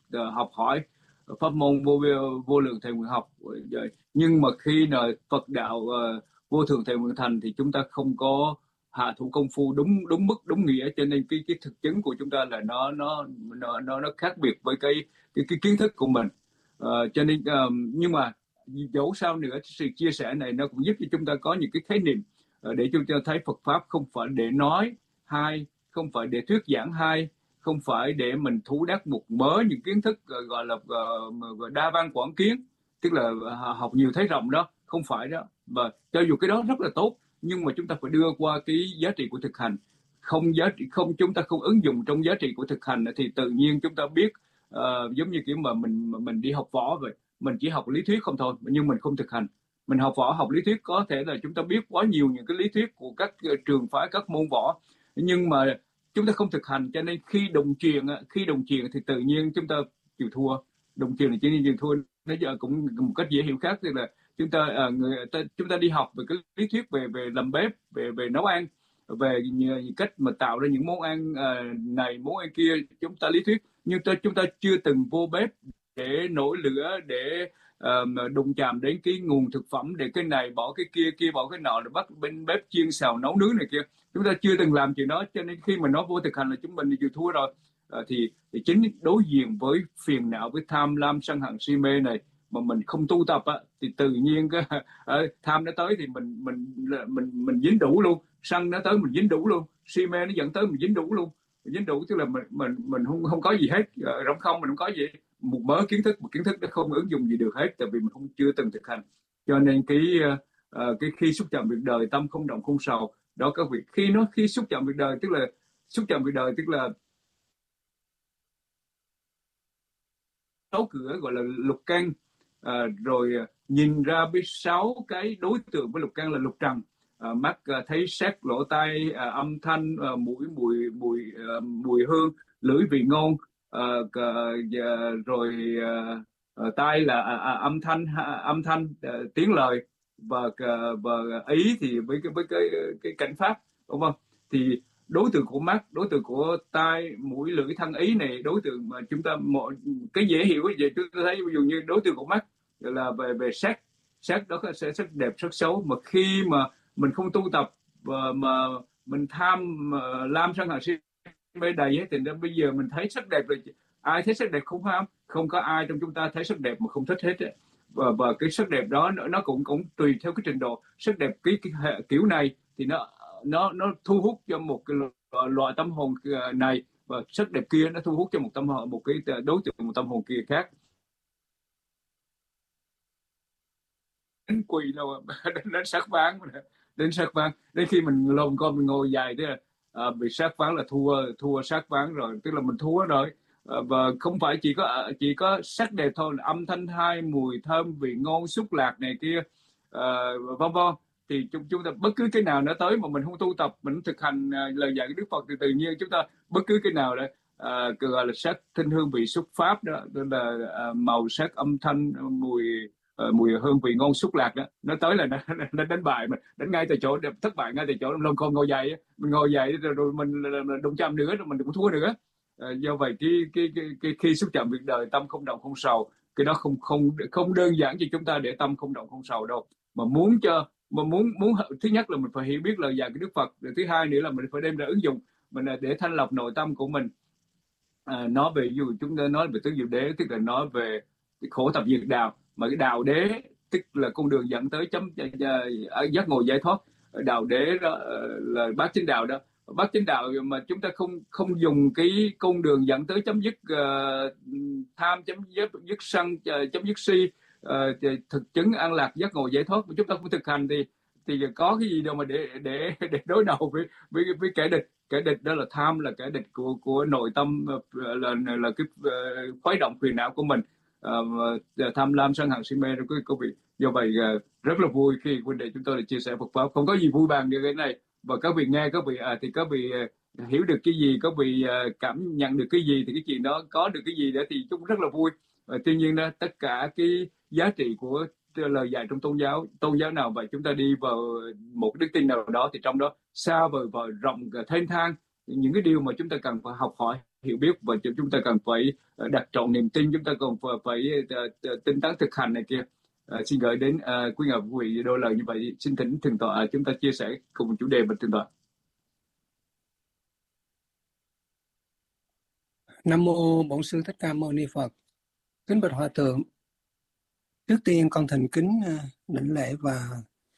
học hỏi pháp môn vô lượng thệ nguyện học. Nhưng mà khi nào Phật đạo vô thượng thệ nguyện thành thì chúng ta không có hạ thủ công phu đúng mức đúng nghĩa, cho nên cái thực chứng của chúng ta là nó khác biệt với cái kiến thức của mình. Cho nên nhưng mà dẫu sao nữa, sự chia sẻ này nó cũng giúp cho chúng ta có những cái khái niệm để chúng ta thấy Phật pháp không phải để nói hay, không phải để thuyết giảng hay, không phải để mình thú đắc một mớ những kiến thức gọi là đa văn quảng kiến, tức là học nhiều thấy rộng đó, không phải đó. Và cho dù cái đó rất là tốt, nhưng mà chúng ta phải đưa qua cái giá trị của thực hành. Không chúng ta không ứng dụng trong giá trị của thực hành thì tự nhiên chúng ta biết giống như kiểu mà mình đi học võ vậy, mình chỉ học lý thuyết không thôi, nhưng mình không thực hành. Mình học võ, học lý thuyết, có thể là chúng ta biết quá nhiều những cái lý thuyết của các trường phái, các môn võ, nhưng mà chúng ta không thực hành, cho nên khi đồng truyền thì tự nhiên chúng ta chịu thua. Đồng truyền là chỉ nên chịu thua. Nó giờ cũng một cách dễ hiểu khác, tức là chúng ta đi học về cái lý thuyết về làm bếp, về nấu ăn, về cách mà tạo ra những món ăn này món ăn kia, chúng ta lý thuyết, nhưng chúng ta chưa từng vô bếp để nổi lửa, để đụng chạm đến cái nguồn thực phẩm, để cái này bỏ cái kia bỏ cái nọ, rồi bắt bên bếp chiên xào nấu nướng này kia. Chúng ta chưa từng làm chuyện đó, cho nên khi mà nó vô thực hành là chúng mình chịu thua rồi. Thì chính đối diện với phiền não, với tham lam sân hận si mê này mà mình không tu tập thì tự nhiên cái tham nó tới thì mình dính đủ luôn, sân nó tới mình dính đủ luôn, si mê nó dẫn tới mình dính đủ luôn. Dính đủ tức là mình không có gì hết, rỗng không, mình không có gì, một mớ kiến thức nó không ứng dụng gì được hết, tại vì mình chưa từng thực hành. Cho nên cái khi xúc chạm việc đời, tâm không động không sầu đó các vị. Khi xúc chạm việc đời tức là 6 cửa gọi là lục căn, rồi nhìn ra biết 6 cái đối tượng với lục căn là lục trần. Mắt thấy sắc, lỗ tai âm thanh, mũi mùi hương, lưỡi vị ngôn, rồi tai là âm thanh tiếng lời, và ý thì với cái cảnh pháp, đúng không? Thì đối tượng của mắt, đối tượng của tai, mũi, lưỡi, thân, ý này, đối tượng mà chúng ta cái dễ hiểu vậy, chúng ta thấy ví dụ như đối tượng của mắt là về sắc đó sẽ sắc đẹp sắc xấu. Mà khi mà mình không tu tập mà mình tham lam sân hận si mê đầy ấy, thì bây giờ mình thấy sắc đẹp rồi, ai thấy sắc đẹp không ham? Không có ai trong chúng ta thấy sắc đẹp mà không thích hết ấy. Và cái sắc đẹp đó nó cũng tùy theo cái trình độ. Sắc đẹp cái kiểu này thì nó thu hút cho một cái loại tâm hồn này, và sắc đẹp kia nó thu hút cho một cái đối tượng, một tâm hồn kia khác. Đến quỳ đâu đến sát ván, đến khi mình lồm con mình ngồi dài thế là bị sát ván là thua sát ván rồi, tức là mình thua rồi. Và không phải chỉ có sắc đẹp thôi, là âm thanh hay, mùi thơm, vị ngon, xúc lạc này kia, vân vân. Thì chúng ta bất cứ cái nào nó tới mà mình không tu tập, mình thực hành lời dạy của Đức Phật thì tự nhiên chúng ta bất cứ cái nào đó gọi là sắc, thinh, hương, vị, xúc, pháp đó, tức là màu sắc, âm thanh, mùi hương, vị ngon, xúc lạc đó, nó tới là nó đánh bại mình, đánh ngay tại chỗ, thất bại ngay tại chỗ. Lần con ngồi dậy, mình ngồi dậy rồi mình đụng chạm nữa rồi mình cũng thua nữa. Do vậy cái khi xúc chạm việc đời, tâm không động không sầu, cái đó không đơn giản cho chúng ta để tâm không động không sầu đâu. Mà muốn thứ nhất là mình phải hiểu biết lời dạy của Đức Phật, rồi thứ hai nữa là mình phải đem ra ứng dụng, mình để thanh lọc nội tâm của mình. Nói về chúng ta nói về tứ diệu đế, tức là nói về khổ tập diệt đạo, mà cái đạo đế tức là con đường dẫn tới giác ngộ giải thoát. Đạo đế đó là bát chánh đạo đó. Bát chánh đạo mà chúng ta không dùng cái con đường dẫn tới chấm dứt tham, chấm dứt sân, chấm dứt si, thực chứng an lạc giác ngộ giải thoát, mà chúng ta không thực hành thì có cái gì đâu mà để đối đầu với kẻ địch. Kẻ địch đó là tham, là kẻ địch của nội tâm, là cái khuấy động phiền não của mình, tham lam sân hận si mê đó quý vị. Do vậy rất là vui khi huynh đệ chúng tôi chia sẻ Phật pháp, không có gì vui bằng như cái này. Và các vị nghe, các vị thì các vị hiểu được cái gì, các vị cảm nhận được cái gì, thì cái chuyện đó có được cái gì đó thì chúng rất là vui. Tuy nhiên đó, tất cả cái giá trị của lời dạy trong tôn giáo nào vậy, chúng ta đi vào một đức tin nào đó thì trong đó xa vời và rộng thênh thang những cái điều mà chúng ta cần phải học hỏi hiểu biết, và chúng ta cần phải đặt trọn niềm tin, chúng ta còn phải tinh tấn thực hành này kia. Xin gửi đến quý ngài quý vị đôi lời như vậy. Xin thỉnh thượng tọa chúng ta chia sẻ cùng chủ đề và thượng tọa. Nam mô Bổn Sư Thích Ca Mâu Ni Phật. Kính bạch Hòa thượng, trước tiên con thành kính đảnh lễ và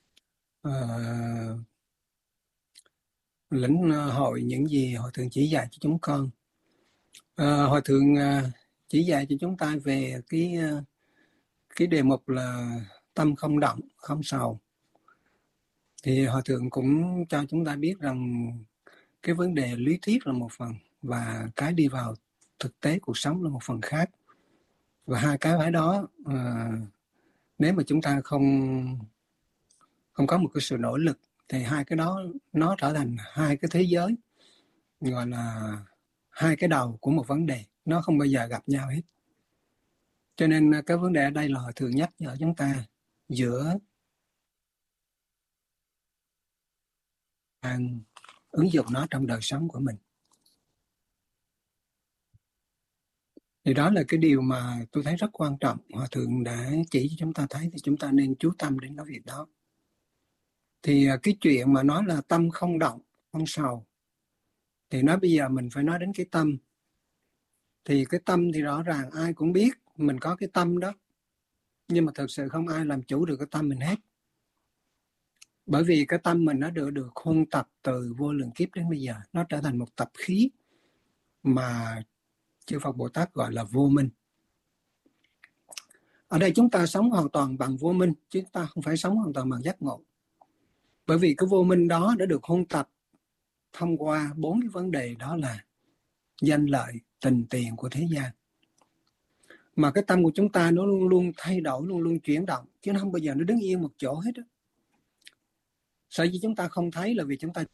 lĩnh hội những gì Hòa thượng chỉ dạy cho chúng con. Hòa thượng chỉ dạy cho chúng ta về cái đề mục là tâm không động, không sầu. Thì Hòa thượng cũng cho chúng ta biết rằng cái vấn đề lý thuyết là một phần và cái đi vào thực tế cuộc sống là một phần khác. Và hai cái đó nếu mà chúng ta không có một cái sự nỗ lực thì hai cái đó nó trở thành hai cái thế giới, gọi là hai cái đầu của một vấn đề, nó không bao giờ gặp nhau hết. Cho nên cái vấn đề ở đây là Hòa thượng nhắc nhở chúng ta giữa ứng dụng nó trong đời sống của mình. Thì đó là cái điều mà tôi thấy rất quan trọng. Hòa thượng đã chỉ cho chúng ta thấy thì chúng ta nên chú tâm đến cái việc đó. Thì cái chuyện mà nói là tâm không động, không sầu, thì nói bây giờ mình phải nói đến cái tâm. Thì cái tâm thì rõ ràng ai cũng biết mình có cái tâm đó. Nhưng mà thực sự không ai làm chủ được cái tâm mình hết. Bởi vì cái tâm mình nó được huân tập từ vô lượng kiếp đến bây giờ. Nó trở thành một tập khí mà chư Phật Bồ Tát gọi là vô minh. Ở đây chúng ta sống hoàn toàn bằng vô minh, chứ chúng ta không phải sống hoàn toàn bằng giác ngộ. Bởi vì cái vô minh đó đã được huân tập thông qua 4 cái vấn đề, đó là danh lợi, tình tiền của thế gian. Mà cái tâm của chúng ta nó luôn luôn thay đổi, luôn luôn chuyển động, chứ nó không bao giờ nó đứng yên một chỗ hết đó. Sở dĩ chúng ta không thấy là vì chúng ta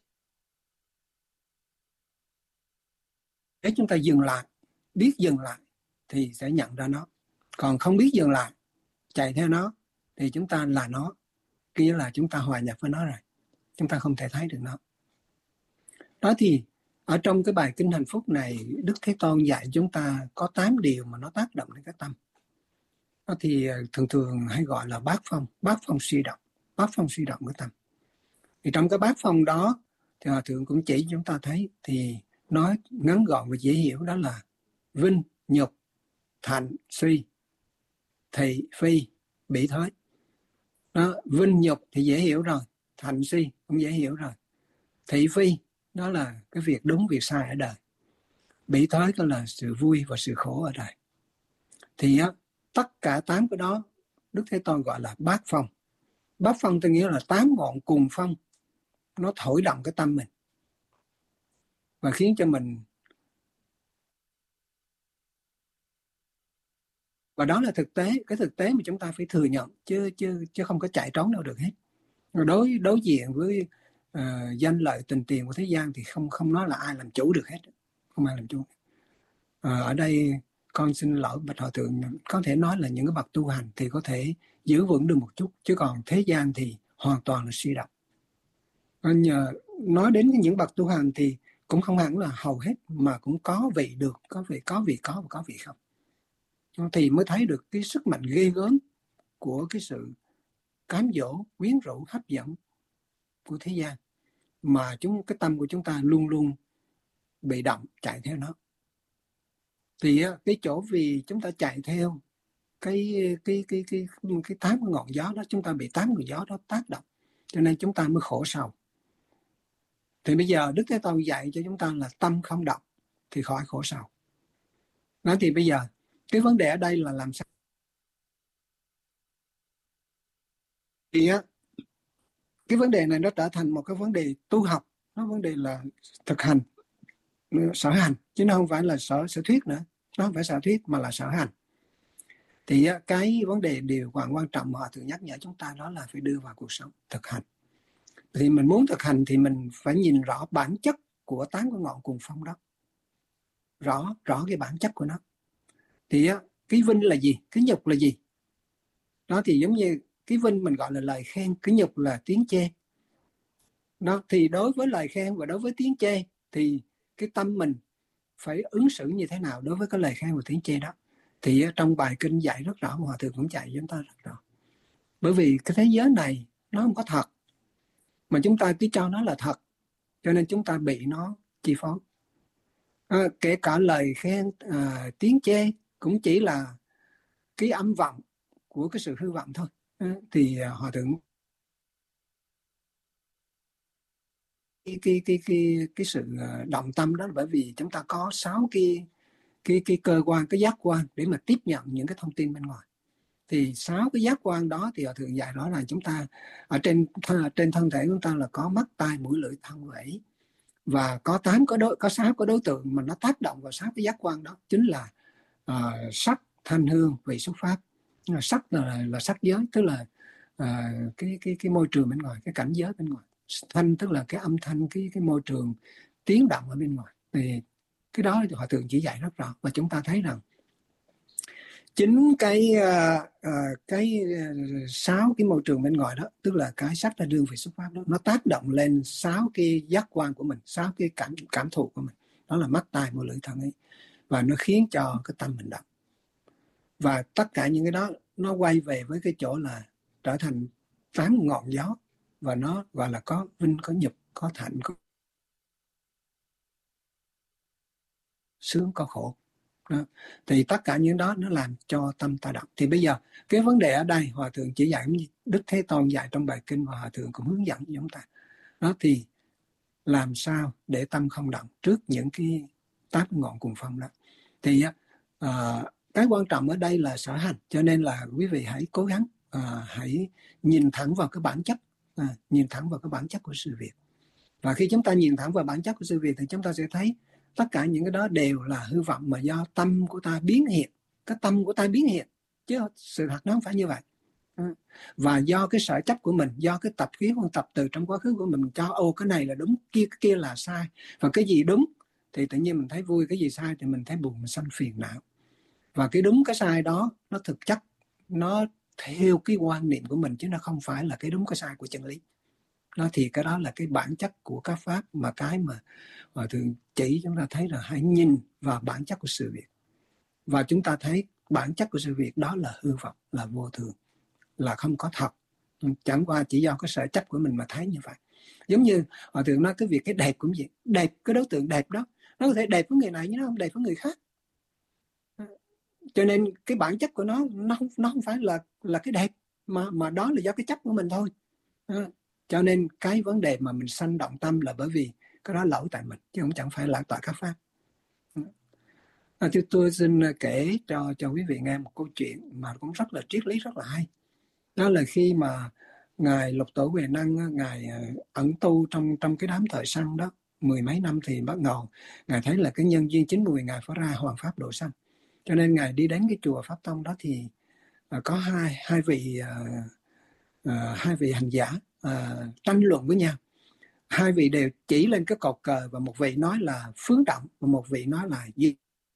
nếu chúng ta dừng lại, biết dừng lại thì sẽ nhận ra nó. Còn không biết dừng lại, chạy theo nó thì chúng ta là nó, kia là chúng ta hòa nhập với nó rồi. Chúng ta không thể thấy được nó. Đó thì ở trong cái bài Kinh Hạnh Phúc này, Đức Thế Tôn dạy chúng ta có 8 điều mà nó tác động đến cái tâm. Đó thì thường hay gọi là bát phong suy động, bát phong suy động của tâm. Thì trong cái bát phong đó thì Hòa thượng cũng chỉ chúng ta thấy, thì nói ngắn gọn và dễ hiểu, đó là vinh, nhục, thạnh, suy, thị, phi, bỉ, thới. Đó, vinh nhục thì dễ hiểu rồi, thạnh suy cũng dễ hiểu rồi, thị phi đó là cái việc đúng việc sai ở đời, bỉ thới đó là sự vui và sự khổ ở đời. Thì tất cả 8 cái đó Đức Thế Tôn gọi là bát phong. Bát phong tôi nghĩa là 8 ngọn cùng phong, nó thổi động cái tâm mình và khiến cho mình, và đó là thực tế, cái thực tế mà chúng ta phải thừa nhận, chứ không có chạy trốn đâu được hết. Đối diện với danh lợi tình tiền của thế gian thì không nói là ai làm chủ được hết, không ai làm chủ. Ở đây con xin lỗi bạch Hòa thượng, có thể nói là những cái bậc tu hành thì có thể giữ vững được một chút, chứ còn thế gian thì hoàn toàn là suy động. Nói đến những bậc tu hành thì cũng không hẳn là hầu hết, mà cũng có vị được, có vị có và có vị không. Thì mới thấy được cái sức mạnh ghê gớm của cái sự cám dỗ, quyến rũ, hấp dẫn của thế gian, mà cái tâm của chúng ta luôn luôn bị động chạy theo nó. Thì cái chỗ vì chúng ta chạy theo cái 8 cái ngọn gió đó, chúng ta bị 8 ngọn gió đó tác động, cho nên chúng ta mới khổ sầu. Thì bây giờ Đức Thế Tôn dạy cho chúng ta là tâm không động thì khỏi khổ sầu. Nói thì bây giờ cái vấn đề ở đây là làm sao? Thì cái vấn đề này nó trở thành một cái vấn đề tu học, nó vấn đề là thực hành, sở hành, chứ nó không phải là sở thuyết nữa, nó không phải sở thuyết mà là sở hành. Thì cái vấn đề điều quan trọng mà Hòa thượng nhắc nhở chúng ta đó là phải đưa vào cuộc sống, thực hành. Thì mình muốn thực hành thì mình phải nhìn rõ bản chất của 8 cái ngọn cùng phong đó, rõ cái bản chất của nó. Thì cái vinh là gì, cái nhục là gì? Đó thì giống như cái vinh mình gọi là lời khen, cái nhục là tiếng chê. Đó thì đối với lời khen và đối với tiếng chê thì cái tâm mình phải ứng xử như thế nào đối với cái lời khen và tiếng chê đó. Thì trong bài kinh dạy rất rõ, Hòa Thượng cũng dạy chúng ta rất rõ. Bởi vì cái thế giới này nó không có thật, mà chúng ta cứ cho nó là thật, cho nên chúng ta bị nó chi phối. Kể cả lời khen, tiếng chê cũng chỉ là cái âm vọng của cái sự hư vọng thôi. Thì Hòa Thượng cái sự động tâm đó là bởi vì chúng ta có 6 cái cơ quan, cái giác quan để mà tiếp nhận những cái thông tin bên ngoài. Thì 6 cái giác quan đó thì Hòa Thượng dạy đó là chúng ta ở trên thân thể chúng ta là có mắt, tai, mũi, lưỡi, thân và ý, và có 6 cái đối tượng mà nó tác động vào 6 cái giác quan đó, chính là sắc, thanh, hương, vị, xúc, pháp. Sắc là sắc giới, tức là cái môi trường bên ngoài, cái cảnh giới bên ngoài. Thanh tức là cái âm thanh, cái môi trường tiếng động ở bên ngoài. Thì cái đó thì Hòa Thượng chỉ dạy rất rõ, và chúng ta thấy rằng chính cái 6 cái môi trường bên ngoài đó, tức là cái sắc, thanh, hương, vị, xúc, pháp đó, nó tác động lên 6 cái giác quan của mình, 6 cái cảm thụ của mình, đó là mắt, tai, mũi, lưỡi, thân ấy, và nó khiến cho cái tâm mình động. Và tất cả những cái đó nó quay về với cái chỗ là trở thành 8 ngọn gió, và nó gọi là có vinh, có nhục, có thạnh, có sướng, có khổ. Đó. Thì tất cả những đó nó làm cho tâm ta động. Thì bây giờ cái vấn đề ở đây Hòa Thượng chỉ dạy Đức Thế Tôn dạy trong bài kinh, và Hòa Thượng cũng hướng dẫn cho chúng ta. Đó thì làm sao để tâm không động trước những cái 8 ngọn cuồng phong đó. Thì cái quan trọng ở đây là sở hành, cho nên là quý vị hãy cố gắng hãy nhìn thẳng vào cái bản chất, nhìn thẳng vào cái bản chất của sự việc. Và khi chúng ta nhìn thẳng vào bản chất của sự việc thì chúng ta sẽ thấy tất cả những cái đó đều là hư vọng mà do tâm của ta biến hiện. Cái tâm của ta biến hiện, chứ sự thật nó không phải như vậy. Và do cái sở chấp của mình, do cái tập khí con tập từ trong quá khứ của mình cho cái này là đúng, cái kia là sai. Và cái gì đúng thì tự nhiên mình thấy vui, cái gì sai thì mình thấy buồn, mình sanh phiền não. Và cái đúng cái sai đó nó thực chất nó theo cái quan niệm của mình, chứ nó không phải là cái đúng cái sai của chân lý. Nó thì cái đó là cái bản chất của các pháp, mà cái mà Hòa Thượng chỉ chúng ta thấy là hãy nhìn vào bản chất của sự việc. Và chúng ta thấy bản chất của sự việc đó là hư vọng, là vô thường, là không có thật. Chẳng qua chỉ do cái sở chấp của mình mà thấy như vậy. Giống như Hòa Thượng nói cái việc cái đẹp cũng vậy. Đẹp, cái đối tượng đẹp đó, nó có thể đẹp với người này nhưng nó không đẹp với người khác. Cho nên cái bản chất của nó không phải là cái đẹp, mà đó là do cái chấp của mình thôi. Cho nên cái vấn đề mà mình sanh động tâm là bởi vì cái đó lỗi tại mình, chứ không chẳng phải là tại các pháp. Tôi xin kể cho quý vị nghe một câu chuyện mà cũng rất là triết lý, rất là hay. Đó là khi mà Ngài Lục Tổ Huệ Năng, Ngài ẩn tu trong cái đám thời sanh đó 10 mấy năm, thì bắt đầu Ngài thấy là cái nhân duyên chín mùi Ngài phải ra hoàn pháp độ sanh. Cho nên Ngài đi đến cái chùa Pháp Tông đó thì có hai vị hành giả tranh luận với nhau. Hai vị đều chỉ lên cái cột cờ, và một vị nói là phướng động, và một vị nói là gì,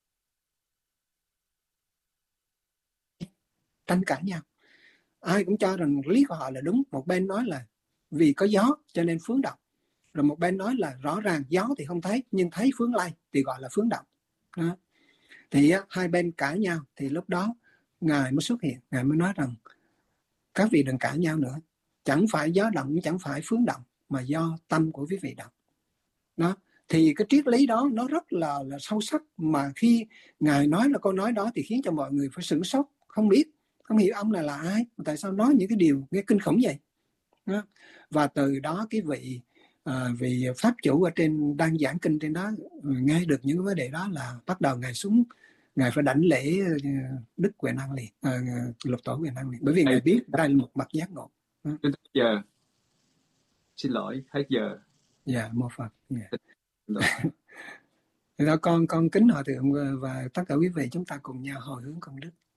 tranh cãi nhau. Ai cũng cho rằng lý của họ là đúng. Một bên nói là vì có gió cho nên phướng động, rồi một bên nói là rõ ràng gió thì không thấy, nhưng thấy phướng lay thì gọi là phướng động. Đó. Thì hai bên cãi nhau, thì lúc đó Ngài mới xuất hiện. Ngài mới nói rằng các vị đừng cãi nhau nữa, chẳng phải gió động, chẳng phải phướng động, mà do tâm của quý vị động. Đó. Thì cái triết lý đó nó rất là sâu sắc, mà khi Ngài nói là câu nói đó thì khiến cho mọi người phải sửng sốt, không hiểu ông này là ai, tại sao nói những cái điều nghe kinh khủng vậy. Đó. Và từ đó cái vị pháp chủ ở trên đang giảng kinh trên đó nghe được những cái vấn đề đó là bắt đầu Ngài xuống, Ngài phải đảnh lễ Đức Huệ Năng liền, Lục Tổ Huệ Năng liền, bởi vì Ngài biết đây là một mặt giác ngộ. Giờ xin lỗi, hết giờ. Dạ, mô Phật. Thì đó, con kính Hòa Thượng và tất cả quý vị, chúng ta cùng nhau hồi hướng công đức.